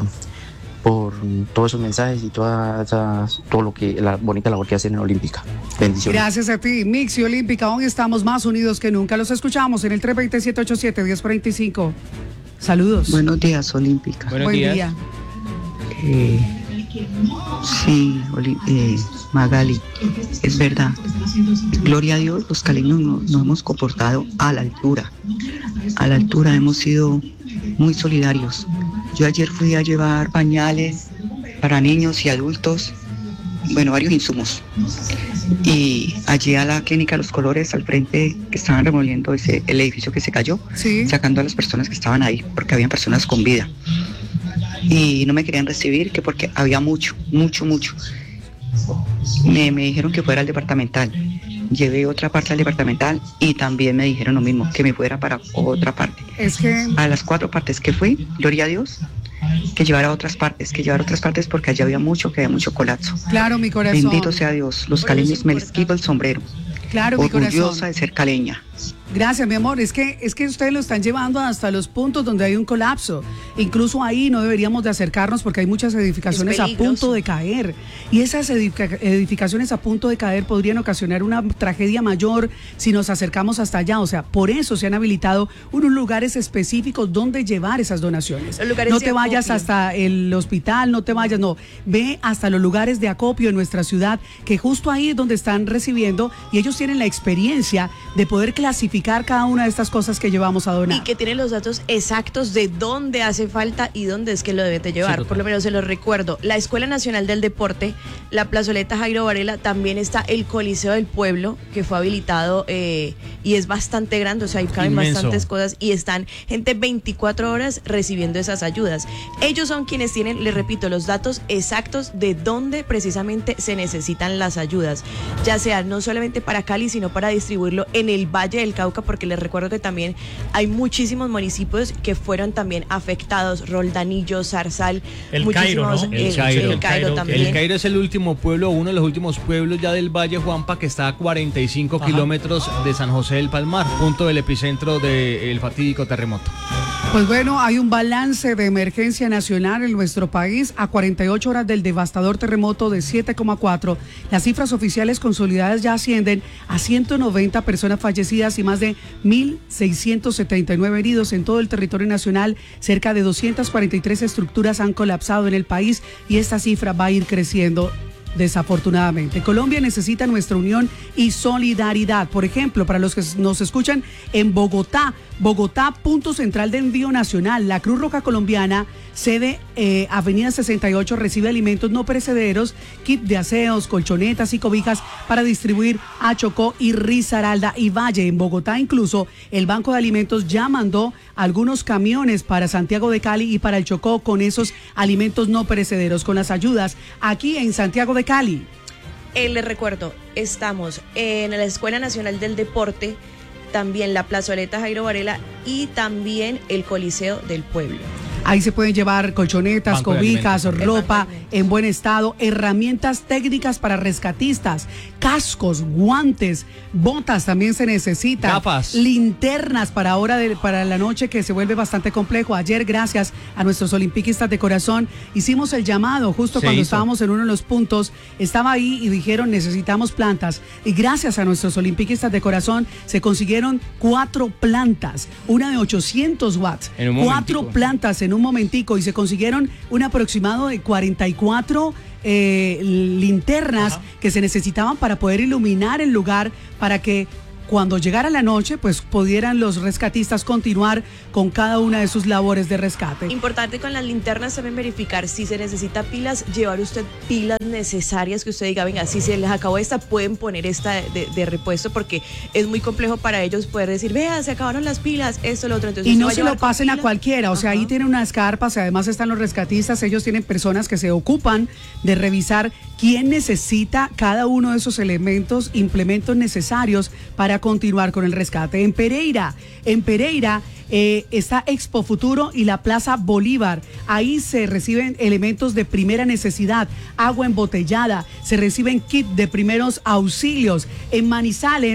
por todos esos mensajes y toda esa, todo lo que, la bonita labor que hacen en Olímpica. Bendiciones. Gracias a ti, Mix y Olímpica. Hoy estamos más unidos que nunca. Los escuchamos en el tres veinte, siete ochenta y siete, diez cuarenta y cinco. Saludos. Buenos días, Olímpica. Buenos Buen días. día. Eh, Sí, Oli- eh, Magali, es verdad. Gloria a Dios, los caleños no- nos hemos comportado a la altura. A la altura hemos sido muy solidarios. Yo ayer fui a llevar pañales para niños y adultos, bueno, varios insumos. Y allí a la clínica Los Colores, al frente, que estaban removiendo ese, el edificio que se cayó, Sí. sacando a las personas que estaban ahí, porque habían personas con vida. Y no me querían recibir, que porque había mucho, mucho, mucho. Me, me dijeron que fuera al departamental. Llevé otra parte al departamental y también me dijeron lo mismo, que me fuera para otra parte. Es que A las cuatro partes que fui, gloria a Dios, que llevara a otras partes, que llevara a otras partes porque allá había mucho, que había mucho colapso. claro, mi corazón. Bendito sea Dios, los caleños me les quito el sombrero. Claro, mi Orgullosa corazón. de ser caleña. Gracias, mi amor. Es que, es que ustedes lo están llevando hasta los puntos donde hay un colapso. Incluso ahí no deberíamos de acercarnos porque hay muchas edificaciones Es a peligroso. punto de caer. Y esas edifica- edificaciones a punto de caer podrían ocasionar una tragedia mayor si nos acercamos hasta allá. O sea, por eso se han habilitado unos lugares específicos donde llevar esas donaciones. Los lugares No de te vayas acopio. hasta el hospital, no te vayas, no. Ve hasta los lugares de acopio en nuestra ciudad, que justo ahí es donde están recibiendo y ellos tienen la experiencia de poder clasificar cada una de estas cosas que llevamos a donar. Y que tiene los datos exactos de dónde hace falta y dónde es que lo debe de Sí, llevar. total. Por lo menos se los recuerdo. La Escuela Nacional del Deporte, la plazoleta Jairo Varela, también está el Coliseo del Pueblo, que fue habilitado eh, y es bastante grande, o sea, ahí caben Inmenso. bastantes cosas y están gente veinticuatro horas recibiendo esas ayudas. Ellos son quienes tienen, les repito, los datos exactos de dónde precisamente se necesitan las ayudas, ya sea no solamente para Cali, sino para distribuirlo en el Valle del Cauca, porque les recuerdo que también hay muchísimos municipios que fueron también afectados, Roldanillo, Zarzal, El Cairo, muchísimos, ¿no? eh, El Cairo. el Cairo también. El Cairo es el último pueblo, uno de los últimos pueblos ya del Valle Juanpa, que está a cuarenta y cinco Ajá. kilómetros de San José del Palmar, punto del epicentro del fatídico terremoto. Pues bueno, hay un balance de emergencia nacional en nuestro país a cuarenta y ocho horas del devastador terremoto de siete coma cuatro. Las cifras oficiales consolidadas ya ascienden a ciento noventa personas fallecidas y más de mil seiscientos setenta y nueve heridos en todo el territorio nacional. Cerca de doscientas cuarenta y tres estructuras han colapsado en el país y esta cifra va a ir creciendo. Desafortunadamente, Colombia necesita nuestra unión y solidaridad. Por ejemplo, para los que nos escuchan en Bogotá, Bogotá, punto central de envío nacional, la Cruz Roja Colombiana, sede eh, Avenida sesenta y ocho, recibe alimentos no perecederos, kit de aseos, colchonetas y cobijas para distribuir a Chocó y Risaralda y Valle. En Bogotá, incluso, el Banco de Alimentos ya mandó algunos camiones para Santiago de Cali y para el Chocó con esos alimentos no perecederos, con las ayudas aquí en Santiago de Cali. Eh, les recuerdo, estamos en la Escuela Nacional del Deporte, también la plazoleta Jairo Varela y también el Coliseo del Pueblo. Ahí se pueden llevar colchonetas, Banco de cobijas, alimentos. ropa en buen estado, herramientas técnicas para rescatistas, cascos, guantes, botas también se necesitan, Gafas. linternas para ahora de, para la noche, que se vuelve bastante complejo. Ayer, gracias a nuestros olimpiquistas de corazón, hicimos el llamado justo Se cuando hizo. estábamos en uno de los puntos, estaba ahí y dijeron necesitamos plantas, y gracias a nuestros olimpiquistas de corazón se consiguieron cuatro plantas, una de ochocientos watts, En un cuatro momentico. plantas en un momentico, y se consiguieron un aproximado de cuarenta y cuatro eh, linternas Ajá. que se necesitaban para poder iluminar el lugar, para que cuando llegara la noche pues pudieran los rescatistas continuar con cada una de sus labores de rescate. Importante con las linternas también verificar si se necesita pilas, llevar usted pilas necesarias que usted diga, venga, si se les acabó esta, pueden poner esta de, de- de repuesto, porque es muy complejo para ellos poder decir, vea, se acabaron las pilas, esto, lo otro. Entonces, Y usted no va a se llevar lo con pasen a pilas. cualquiera, o sea, Ajá. ahí tienen unas carpas y además están los rescatistas, ellos tienen personas que se ocupan de revisar quién necesita cada uno de esos elementos, implementos necesarios para continuar con el rescate. En Pereira, en Pereira eh, está Expo Futuro y la Plaza Bolívar. Ahí se reciben elementos de primera necesidad, agua embotellada, se reciben kit de primeros auxilios. En Manizales,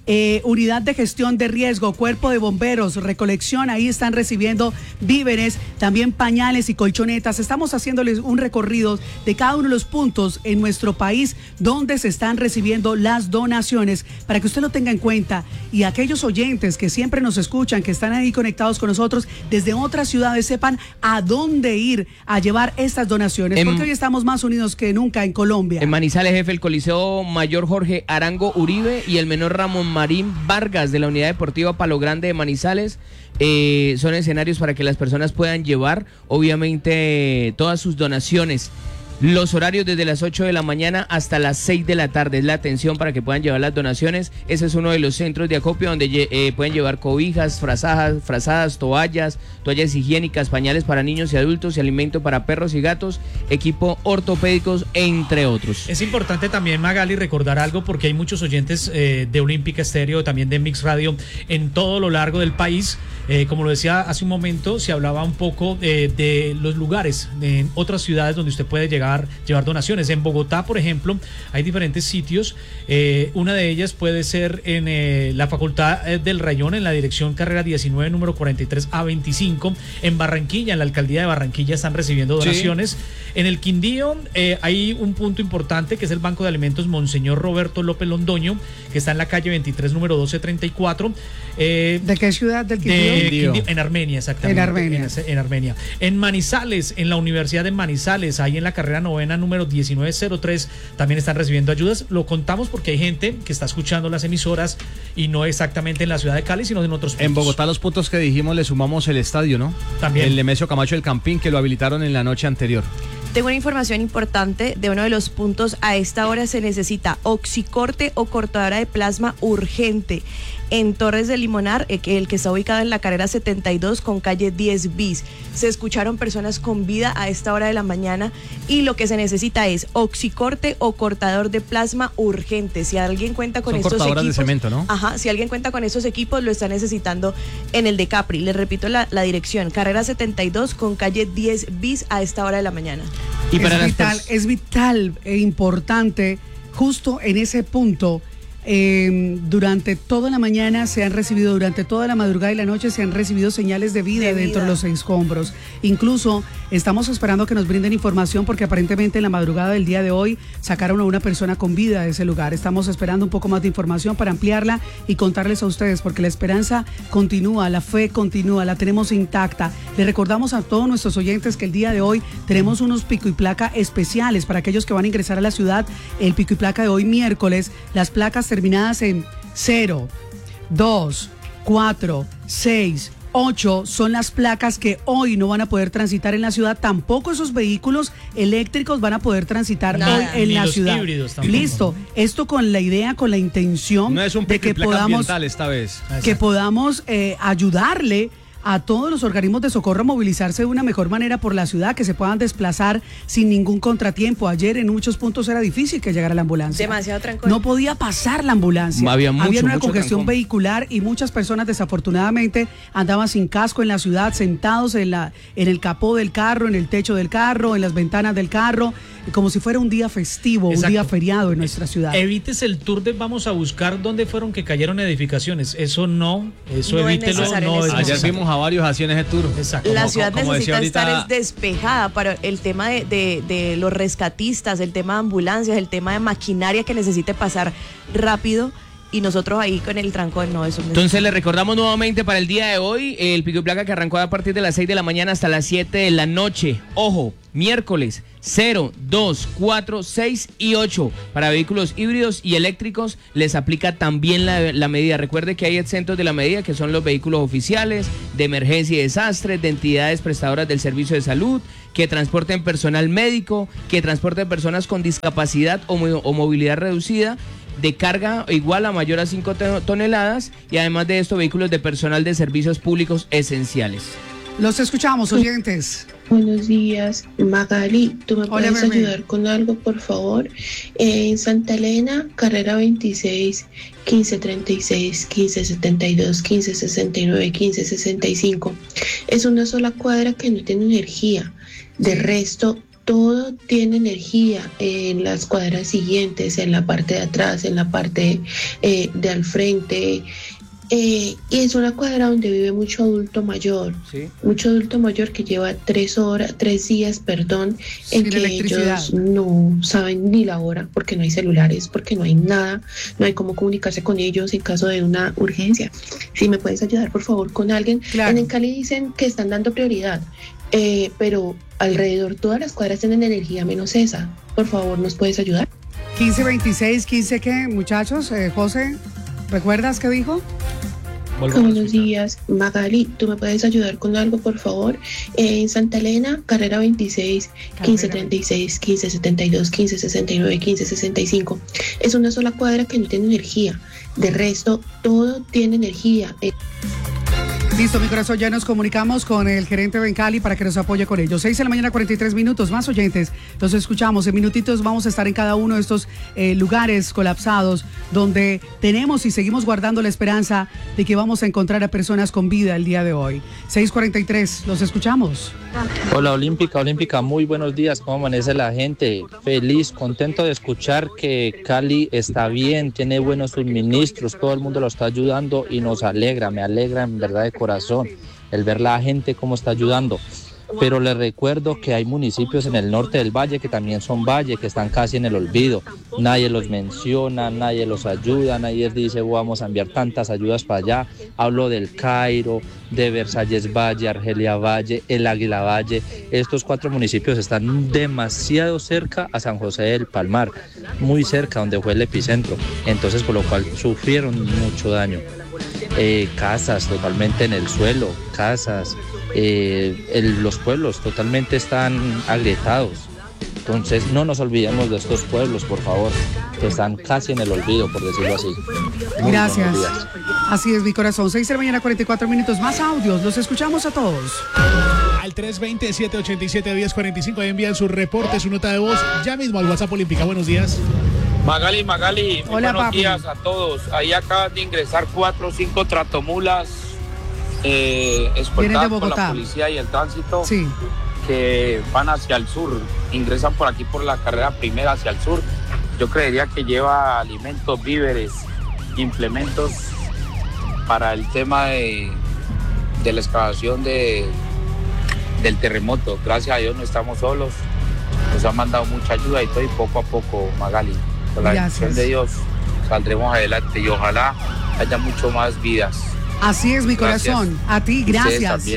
eh, unidad de gestión de riesgo, cuerpo de bomberos, recolección, ahí están recibiendo víveres, también pañales y colchonetas. Estamos haciéndoles un recorrido de cada uno de los puntos en nuestro país donde se están recibiendo las donaciones para que usted lo tenga en cuenta. Y aquellos oyentes que siempre nos escuchan, que están ahí conectados con nosotros desde otras ciudades, sepan a dónde ir a llevar estas donaciones, en, porque hoy estamos más unidos que nunca en Colombia. En Manizales, jefe, el Coliseo Mayor Jorge Arango Uribe y el menor Ramón Marín Vargas de la Unidad Deportiva Palo Grande de Manizales eh, son escenarios para que las personas puedan llevar, obviamente, todas sus donaciones. Los horarios desde las ocho de la mañana hasta las seis de la tarde es la atención para que puedan llevar las donaciones. Ese es uno de los centros de acopio donde eh, pueden llevar cobijas, frazadas, frazadas, toallas, toallas higiénicas, pañales para niños y adultos y alimento para perros y gatos, equipo ortopédicos, entre otros. Es importante también, Magali, recordar algo porque hay muchos oyentes eh, de Olímpica Estéreo, también de Mix Radio en todo lo largo del país. Eh, como lo decía hace un momento, se hablaba un poco eh, de los lugares en otras ciudades donde usted puede llegar, llevar donaciones. En Bogotá, por ejemplo, hay diferentes sitios. Eh, una de ellas puede ser en eh, la Facultad del Rayón, en la dirección carrera diecinueve, número cuarenta y tres A veinticinco. En Barranquilla, en la alcaldía de Barranquilla, están recibiendo donaciones. Sí. En el Quindío eh, hay un punto importante que es el Banco de Alimentos Monseñor Roberto López Londoño, que está en la calle veintitrés, número doce treinta y cuatro. Eh, ¿De qué ciudad del Quindío? De Quindío, en Armenia, exactamente. En Armenia. En, en Armenia. En Manizales, en la Universidad de Manizales, ahí en la carrera novena, número diecinueve cero tres, también están recibiendo ayudas. Lo contamos porque hay gente que está escuchando las emisoras y no exactamente en la ciudad de Cali, sino en otros puntos. En Bogotá, los puntos que dijimos, le sumamos el estadio, ¿no? También. El Nemesio Camacho del Campín, que lo habilitaron en la noche anterior. Tengo una información importante de uno de los puntos. A esta hora se necesita oxicorte o cortadora de plasma urgente en Torres de Limonar, el que está ubicado en la carrera setenta y dos con calle diez bis. Se escucharon personas con vida a esta hora de la mañana y lo que se necesita es oxicorte o cortador de plasma urgente. Si alguien cuenta con Son estos cortadoras equipos, de cemento, ¿no? Ajá, si alguien cuenta con esos equipos, lo está necesitando en el de Capri. Les repito la, la dirección, carrera setenta y dos con calle diez bis a esta hora de la mañana. Y para es, vital, es vital e importante, justo en ese punto, eh, durante toda la mañana se han recibido, durante toda la madrugada y la noche se han recibido señales de vida, de vida. dentro de los escombros. Incluso estamos esperando que nos brinden información porque aparentemente en la madrugada del día de hoy sacaron a una persona con vida de ese lugar. Estamos esperando un poco más de información para ampliarla y contarles a ustedes porque la esperanza continúa, la fe continúa, la tenemos intacta. Le recordamos a todos nuestros oyentes que el día de hoy tenemos unos pico y placa especiales para aquellos que van a ingresar a la ciudad. El pico y placa de hoy miércoles, las placas terminadas en cero, dos, cuatro, seis, ocho son las placas que hoy no van a poder transitar en la ciudad. Tampoco esos vehículos eléctricos van a poder transitar Nada. hoy en Ni la los ciudad. Listo, esto con la idea, con la intención no es un de que podamos, ambiental esta vez. que podamos eh, ayudarle a todos los organismos de socorro a movilizarse de una mejor manera por la ciudad, que se puedan desplazar sin ningún contratiempo. Ayer en muchos puntos era difícil que llegara la ambulancia. Demasiado trancón. No podía pasar la ambulancia. Había, mucho, Había una mucho congestión trancón. vehicular y muchas personas desafortunadamente andaban sin casco en la ciudad, sentados en, la, en el capó del carro, en el techo del carro, en las ventanas del carro, como si fuera un día festivo, Exacto. un día feriado en nuestra ciudad. Evites el tour de vamos a buscar dónde fueron que cayeron edificaciones. Eso no, eso no evítelo. Es no es Ayer vimos a varios así en ese tour. Exacto. La como, ciudad como necesita ahorita... estar es despejada para el tema de, de, de los rescatistas, el tema de ambulancias, el tema de maquinaria que necesite pasar rápido. Y nosotros ahí con el trancón, no, eso. Entonces le recordamos nuevamente para el día de hoy el pico y placa que arrancó a partir de las seis de la mañana hasta las siete de la noche. Ojo, miércoles cero, dos, cuatro, seis y ocho. Para vehículos híbridos y eléctricos les aplica también la, la medida. Recuerde que hay exentos de la medida que son los vehículos oficiales, de emergencia y desastres, de entidades prestadoras del servicio de salud, que transporten personal médico, que transporten personas con discapacidad o, o movilidad reducida, de carga igual a mayor a cinco toneladas y además de esto vehículos de personal de servicios públicos esenciales. Los escuchamos, oyentes. Buenos días, Magali, ¿tú me Hola, puedes bebé. ayudar con algo, por favor? Eh, en Santa Elena, carrera veintiséis, quince treinta y seis, quince setenta y dos, quince sesenta y nueve, quince sesenta y cinco. Es una sola cuadra que no tiene energía. De resto, todo tiene energía en las cuadras siguientes, en la parte de atrás, en la parte eh, de al frente. Eh, y es una cuadra donde vive mucho adulto mayor, ¿sí? Mucho adulto mayor que lleva tres horas, tres días, perdón, en Sin que ellos no saben ni la hora porque no hay celulares, porque no hay nada, no hay cómo comunicarse con ellos en caso de una urgencia. Si me puedes ayudar, por favor, con alguien. Claro. En Cali dicen que están dando prioridad, eh, pero alrededor todas las cuadras tienen energía menos esa. Por favor, ¿nos puedes ayudar? quince veintiséis, quince ¿qué, muchachos? Eh, José, ¿recuerdas qué dijo? Buenos días, Magali, ¿tú me puedes ayudar con algo, por favor? Eh, en Santa Elena, carrera veintiséis, quince treinta y seis, quince setenta y dos, quince sesenta y nueve, quince sesenta y cinco. Es una sola cuadra que no tiene energía. De resto, todo tiene energía. Eh, Listo, mi corazón, ya nos comunicamos con el gerente de Bencali para que nos apoye con ellos. seis de la mañana, cuarenta y tres minutos, más oyentes. Los escuchamos. En minutitos vamos a estar en cada uno de estos eh, lugares colapsados donde tenemos y seguimos guardando la esperanza de que vamos a encontrar a personas con vida el día de hoy. seis cuarenta y tres, los escuchamos. Hola, Olímpica, Olímpica, muy buenos días. ¿Cómo amanece la gente? Feliz, contento de escuchar que Cali está bien, tiene buenos suministros, todo el mundo lo está ayudando y nos alegra, me alegra en verdad de corazón el ver la gente cómo está ayudando. Pero les recuerdo que hay municipios en el norte del valle que también son valle, que están casi en el olvido. Nadie los menciona, nadie los ayuda, nadie dice vamos a enviar tantas ayudas para allá. Hablo del Cairo, de Versalles Valle, Argelia Valle, el Águila Valle. Estos cuatro municipios están demasiado cerca a San José del Palmar, muy cerca donde fue el epicentro. Entonces, por lo cual sufrieron mucho daño. Eh, casas totalmente en el suelo, casas, eh, el, los pueblos totalmente están agrietados. Entonces no nos olvidemos de estos pueblos, por favor, que están casi en el olvido, por decirlo así. Muy Gracias. Así es, mi corazón. seis de la mañana, cuarenta y cuatro minutos. Más audios. Los escuchamos a todos. Al tres veinte, setecientos ochenta y siete, diez cuarenta y cinco envían su reporte, su nota de voz, ya mismo al WhatsApp Olímpica. Buenos días. Magali, Magali, muy Hola, buenos papi. días a todos. Ahí acaban de ingresar cuatro o cinco tratomulas eh, escoltadas por la policía y el tránsito, sí, que van hacia el sur, ingresan por aquí por la carrera primera hacia el sur. Yo creería que lleva alimentos, víveres, implementos para el tema de, de la excavación de, del terremoto. Gracias a Dios no estamos solos, nos han mandado mucha ayuda y todo, y poco a poco, Magali, con la bendición de Dios saldremos adelante y ojalá haya mucho más vidas. Así es, mi corazón. Gracias. A ti, gracias.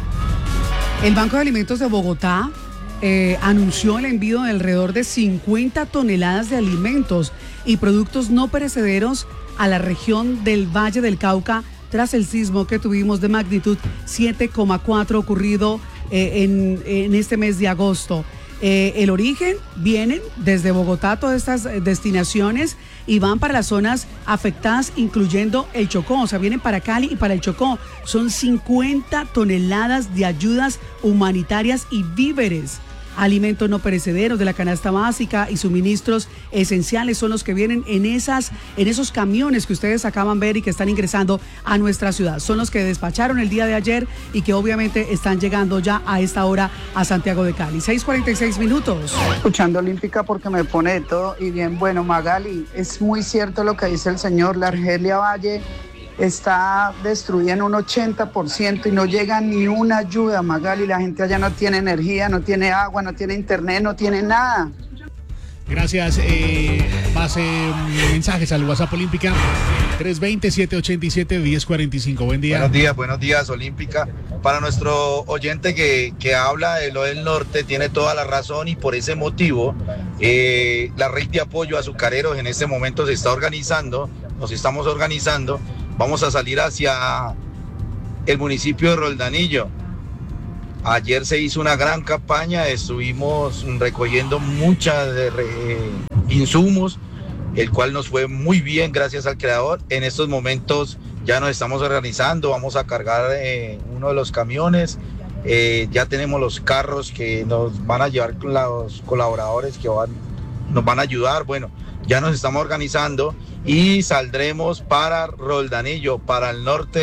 El Banco de Alimentos de Bogotá eh, anunció el envío de alrededor de cincuenta toneladas de alimentos y productos no perecederos a la región del Valle del Cauca tras el sismo que tuvimos de magnitud siete coma cuatro ocurrido eh, en, en este mes de agosto. Eh, el origen, vienen desde Bogotá todas estas destinaciones y van para las zonas afectadas, incluyendo el Chocó, o sea, vienen para Cali y para el Chocó. Son cincuenta toneladas de ayudas humanitarias y víveres. Alimentos no perecederos de la canasta básica y suministros esenciales son los que vienen en esas, en esos camiones que ustedes acaban de ver y que están ingresando a nuestra ciudad. Son los que despacharon el día de ayer y que obviamente están llegando ya a esta hora a Santiago de Cali. seis cuarenta y seis minutos. Escuchando Olímpica porque me pone de todo y bien, bueno, Magali, es muy cierto lo que dice el señor, la Argelia Valle está destruida en un ochenta por ciento y no llega ni una ayuda, Magali. La gente allá no tiene energía, no tiene agua, no tiene internet, no tiene nada. Gracias. Eh, más eh, mensajes al WhatsApp Olímpica tres veinte, setecientos ochenta y siete, diez cuarenta y cinco. Buen día. Buenos días, buenos días, Olímpica. Para nuestro oyente que, que habla de lo del norte, tiene toda la razón y por ese motivo eh, la red de apoyo a azucareros en este momento se está organizando, nos estamos organizando. Vamos a salir hacia el municipio de Roldanillo. Ayer se hizo una gran campaña, estuvimos recogiendo muchos insumos, el cual nos fue muy bien gracias al creador. En estos momentos ya nos estamos organizando, vamos a cargar eh, uno de los camiones, eh, ya tenemos los carros que nos van a llevar con los colaboradores que van, nos van a ayudar. Bueno, ya nos estamos organizando y saldremos para Roldanillo, para el norte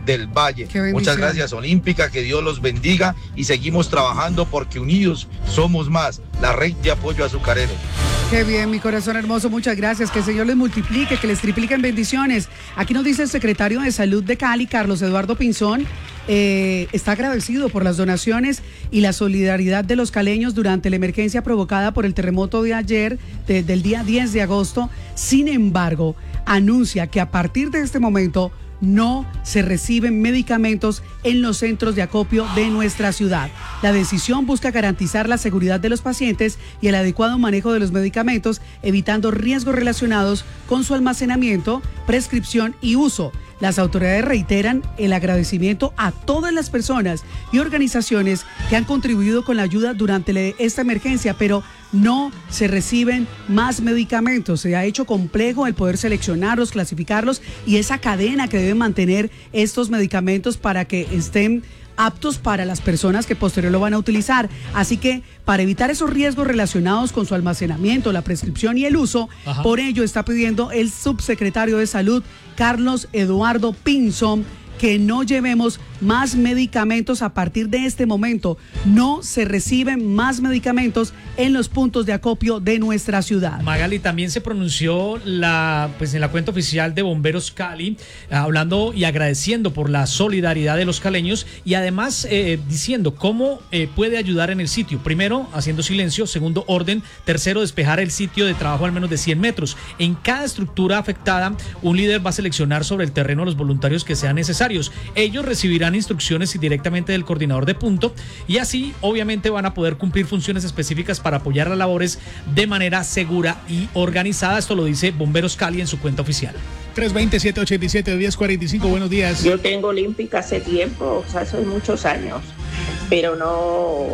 del Valle. Muchas gracias, Olímpica, que Dios los bendiga y seguimos trabajando porque unidos somos más, la red de apoyo azucarero. Qué bien, mi corazón hermoso, muchas gracias, que el Señor les multiplique, que les tripliquen bendiciones. Aquí nos dice el secretario de Salud de Cali, Carlos Eduardo Pinzón, eh, está agradecido por las donaciones y la solidaridad de los caleños durante la emergencia provocada por el terremoto de ayer, de, del día diez de agosto. Sin embargo, anuncia que a partir de este momento no se reciben medicamentos en los centros de acopio de nuestra ciudad. La decisión busca garantizar la seguridad de los pacientes y el adecuado manejo de los medicamentos, evitando riesgos relacionados con su almacenamiento, prescripción y uso. Las autoridades reiteran el agradecimiento a todas las personas y organizaciones que han contribuido con la ayuda durante esta emergencia, pero no se reciben más medicamentos. Se ha hecho complejo el poder seleccionarlos, clasificarlos y esa cadena que deben mantener estos medicamentos para que estén aptos para las personas que posterior lo van a utilizar. Así que para evitar esos riesgos relacionados con su almacenamiento, la prescripción y el uso, Ajá. por ello está pidiendo el subsecretario de Salud, Carlos Eduardo Pinzón, que no llevemos más medicamentos a partir de este momento. No se reciben más medicamentos en los puntos de acopio de nuestra ciudad. Magali, también se pronunció la, pues en la cuenta oficial de Bomberos Cali, hablando y agradeciendo por la solidaridad de los caleños y además eh, diciendo cómo eh, puede ayudar en el sitio. Primero, haciendo silencio. Segundo, orden. Tercero, despejar el sitio de trabajo al menos de cien metros. En cada estructura afectada, un líder va a seleccionar sobre el terreno los voluntarios que sean necesarios. Ellos recibirán instrucciones directamente del coordinador de punto y así obviamente van a poder cumplir funciones específicas para apoyar las labores de manera segura y organizada. Esto lo dice Bomberos Cali en su cuenta oficial. tres veinte, setecientos ochenta y siete, diez cuarenta y cinco, buenos días. Yo tengo Olímpica hace tiempo, o sea, hace muchos años, pero no...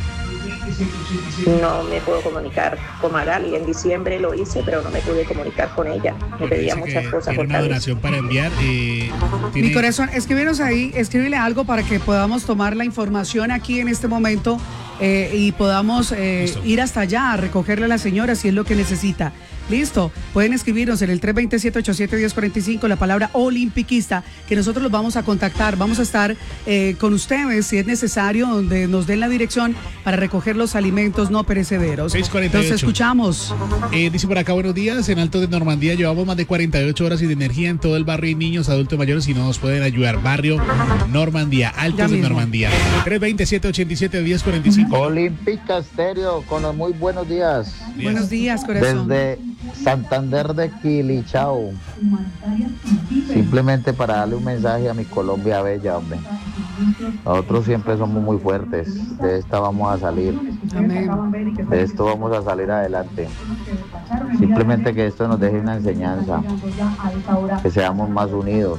No me puedo comunicar con Magali. En diciembre lo hice, pero no me pude comunicar con ella. Me pedía muchas cosas. Tiene una donación para enviar. Eh, ¿tiene... Mi corazón, escríbenos ahí, escríbele algo para que podamos tomar la información aquí en este momento eh, y podamos eh, ir hasta allá a recogerle a la señora si es lo que necesita. Listo, pueden escribirnos en el tres veinte, setecientos ochenta y siete, diez cuarenta y cinco la palabra olimpiquista, que nosotros los vamos a contactar, vamos a estar eh, con ustedes si es necesario, donde nos den la dirección para recoger los alimentos no perecederos. seis cuarenta y ocho. Entonces escuchamos. Eh, dice por acá, buenos días, en Alto de Normandía llevamos más de cuarenta y ocho horas sin energía en todo el barrio y niños, adultos mayores y no nos pueden ayudar. Barrio Normandía, Altos de Normandía. tres veinte, setecientos ochenta y siete, diez cuarenta y cinco. Olímpica Estéreo, con los muy buenos días. Buenos días, corazón. Desde Santander de Quilichao. Simplemente para darle un mensaje a mi Colombia bella, hombre. Nosotros siempre somos muy fuertes. De esta vamos a salir. Amén. De esto vamos a salir adelante. Simplemente que esto nos deje una enseñanza. Que seamos más unidos.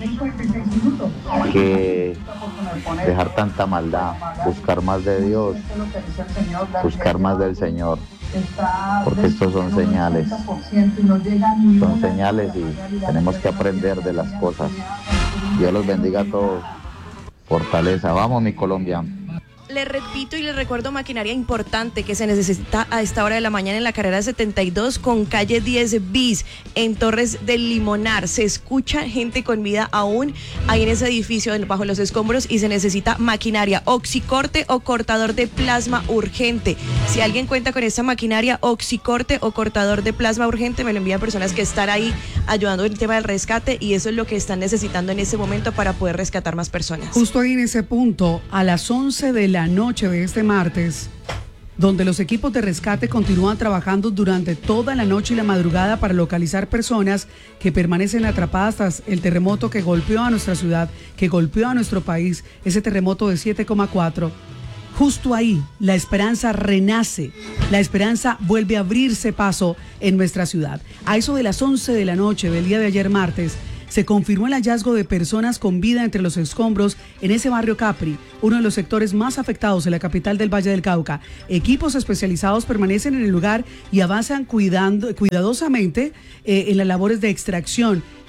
Que dejar tanta maldad. Buscar más de Dios. Buscar más del Señor. Porque estos son señales. Son señales y tenemos que aprender de las cosas. Dios los bendiga a todos. Fortaleza. Vamos, mi Colombia. Le repito y le recuerdo maquinaria importante que se necesita a esta hora de la mañana en la carrera setenta y dos con calle diez bis en Torres del Limonar. Se escucha gente con vida aún ahí en ese edificio bajo los escombros y se necesita maquinaria, oxicorte o cortador de plasma urgente. Si alguien cuenta con esta maquinaria, oxicorte o cortador de plasma urgente, me lo envían personas que están ahí ayudando en el tema del rescate y eso es lo que están necesitando en ese momento para poder rescatar más personas. Justo ahí en ese punto, a las once de la noche de este martes, donde los equipos de rescate continúan trabajando durante toda la noche y la madrugada para localizar personas que permanecen atrapadas tras el terremoto que golpeó a nuestra ciudad, que golpeó a nuestro país, ese terremoto de siete coma cuatro. Justo ahí, la esperanza renace, la esperanza vuelve a abrirse paso en nuestra ciudad. A eso de las once de la noche del día de ayer martes, se confirmó el hallazgo de personas con vida entre los escombros en ese barrio Capri, uno de los sectores más afectados en la capital del Valle del Cauca. Equipos especializados permanecen en el lugar y avanzan cuidando, cuidadosamente eh, en las labores de extracción.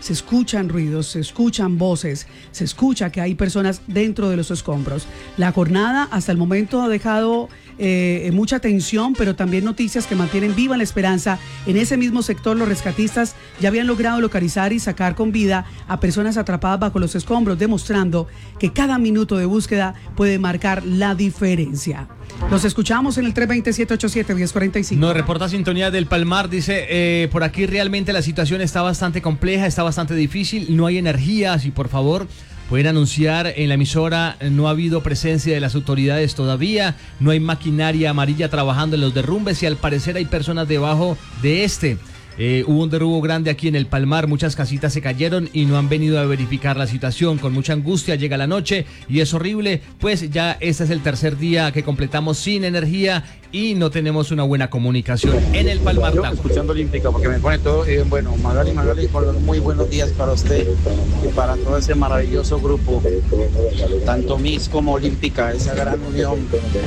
se escuchan ruidos, se escuchan voces, se escucha que hay personas dentro de los escombros. La jornada hasta el momento ha dejado eh, mucha tensión, pero también noticias que mantienen viva la esperanza. En ese mismo sector, los rescatistas ya habían logrado localizar y sacar con vida a personas atrapadas bajo los escombros, demostrando que cada minuto de búsqueda puede marcar la diferencia. Los escuchamos en el tres dos siete ocho siete, uno cero cuatro cinco. Nos reporta Sintonía del Palmar, dice, eh, por aquí realmente la situación está bastante compleja, está bastante difícil, no hay energía, si por favor pueden anunciar en la emisora, no ha habido presencia de las autoridades todavía, no hay maquinaria amarilla trabajando en los derrumbes y al parecer hay personas debajo de este. Eh, hubo un derrumbe grande aquí en el Palmar, muchas casitas se cayeron y no han venido a verificar la situación. Con mucha angustia llega la noche y es horrible, pues ya este es el tercer día que completamos sin energía y no tenemos una buena comunicación en el Palmar. Yo escuchando Olímpica porque me pone todo, eh, bueno, Magali, Magali, muy buenos días para usted y para todo ese maravilloso grupo, tanto Miss como Olímpica, esa gran unión.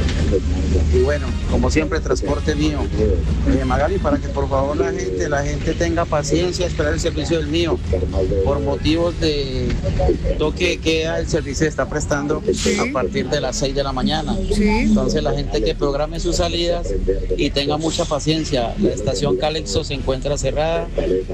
Y bueno, como siempre, transporte mío. Eh, Magali, para que por favor la gente, la gente tenga paciencia, esperar el servicio del mío. Por motivos de toque de queda, el servicio se está prestando a partir de las seis de la mañana. Sí. Entonces la gente que programe sus salidas y tenga mucha paciencia. La estación Calexo se encuentra cerrada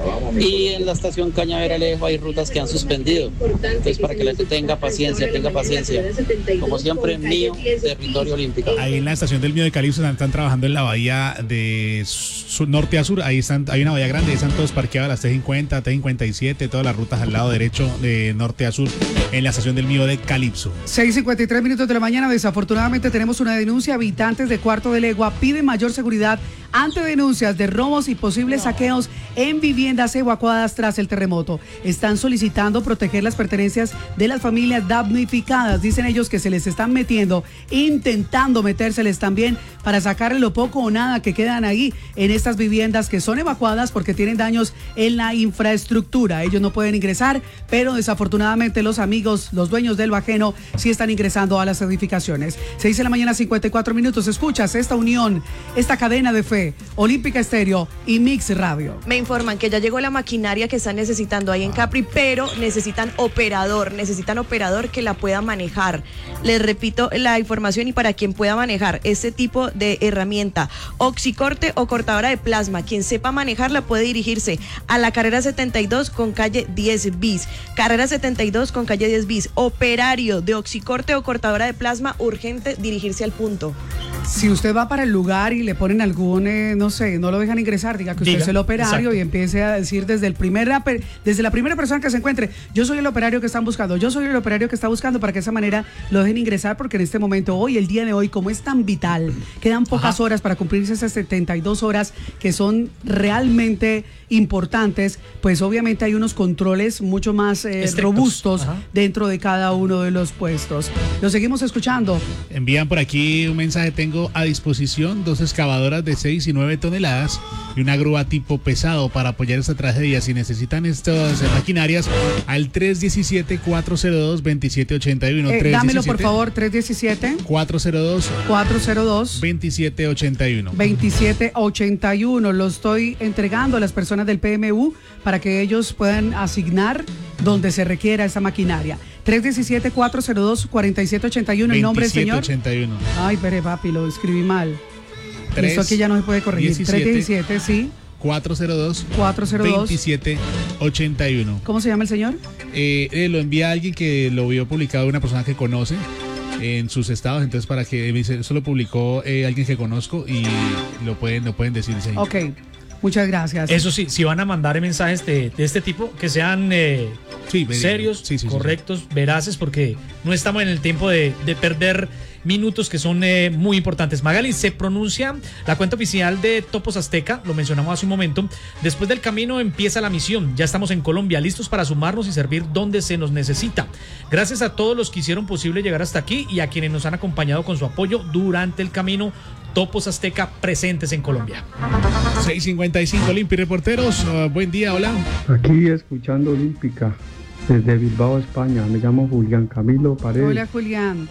y en la estación Cañaveralejo hay rutas que han suspendido. Entonces para que la gente tenga paciencia, tenga paciencia. Como siempre, mío, territorio olímpico. Ahí en la estación del Mío de Calixto están, están trabajando en la bahía de sur, norte a sur. Ahí están, hay una bahía grande, ahí están todos parqueados, las T cincuenta, T cincuenta y siete, todas las rutas al lado derecho de norte a sur en la estación del Mío de Calipso. seis cincuenta y tres minutos de la mañana. Desafortunadamente tenemos una denuncia. Habitantes de Cuarto de Legua piden mayor seguridad ante denuncias de robos y posibles saqueos en viviendas evacuadas tras el terremoto. Están solicitando proteger las pertenencias de las familias damnificadas. Dicen ellos que se les están metiendo, intentando metérseles también para sacarle lo poco o nada que quedan ahí en estas viviendas que son evacuadas porque tienen daños en la infraestructura. Ellos no pueden ingresar, pero desafortunadamente los amigos, los dueños del lo ajeno, sí están ingresando a las edificaciones. seis de la mañana, cincuenta y cuatro minutos. Escuchas esta unión, esta cadena de fe, Olímpica Estéreo y Mix Radio. Me informan que ya llegó la maquinaria que están necesitando ahí en Capri, pero necesitan operador, necesitan operador que la pueda manejar. Les repito la información y para quien pueda manejar este tipo de herramienta, oxicorte o cortadora de plasma, quien sepa manejarla puede dirigirse a la carrera setenta y dos con calle diez bis. Carrera setenta y dos con calle diez bis. Operario de oxicorte o cortadora de plasma, urgente dirigirse al punto. Si usted va para el lugar y le ponen algún, eh, no sé, no lo dejan ingresar, diga que usted Diga, es el operario, exacto. y empiece a decir desde el primer, desde la primera persona que se encuentre, yo soy el operario que están buscando, yo soy el operario que está buscando, para que de esa manera lo dejen ingresar, porque en este momento, hoy, el día de hoy, como es tan vital, quedan pocas Ajá. horas para cumplirse esas setenta y dos horas que son realmente importantes, pues obviamente hay unos controles mucho más eh, robustos Ajá. dentro de cada uno de los puestos. Lo seguimos escuchando. Envían por aquí un mensaje: tengo a disposición dos excavadoras de seis y nueve toneladas y una grúa tipo pesado para apoyar esta tragedia. Si necesitan estas maquinarias, al tres uno siete, cuatro cero dos, dos siete ocho uno. Eh, dámelo por favor, tres uno siete, cuatro cero dos, cuatro cero dos, dos siete ocho uno. veintisiete ochenta y uno. Lo estoy entregando a las personas del P M U para que ellos puedan asignar donde se requiera esa maquinaria. tres uno siete, cuatro cero dos, cuatro siete ocho uno. El nombre del señor. ochenta y uno. Ay, pere, papi, lo escribí mal. Esto aquí ya no se puede corregir. tres diecisiete, sí. cuatro cero dos, cuatro cero dos, veintisiete ochenta y uno. ¿Cómo se llama el señor? Eh, eh, lo envía a alguien que lo vio publicado, una persona que conoce en sus estados, entonces para que eso lo publicó eh, alguien que conozco y lo pueden, lo pueden decir. Sí. Ok. Muchas gracias. Eso sí, si van a mandar mensajes de, de este tipo, que sean eh, sí, serios, sí, sí, correctos, sí, sí. veraces, porque no estamos en el tiempo de, de perder minutos que son eh, muy importantes. Magali, se pronuncia la cuenta oficial de Topos Azteca, lo mencionamos hace un momento. Después del camino empieza la misión. Ya estamos en Colombia, listos para sumarnos y servir donde se nos necesita. Gracias a todos los que hicieron posible llegar hasta aquí y a quienes nos han acompañado con su apoyo durante el camino. Topos Azteca presentes en Colombia. seis cincuenta y cinco, Olympi Reporteros. Uh, buen día, hola. Aquí escuchando Olímpica desde Bilbao, España. Me llamo Julián Camilo Paredes. Hola, Julián.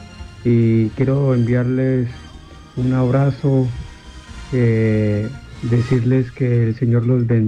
Y quiero enviarles un abrazo, eh, decirles que el Señor los bendiga.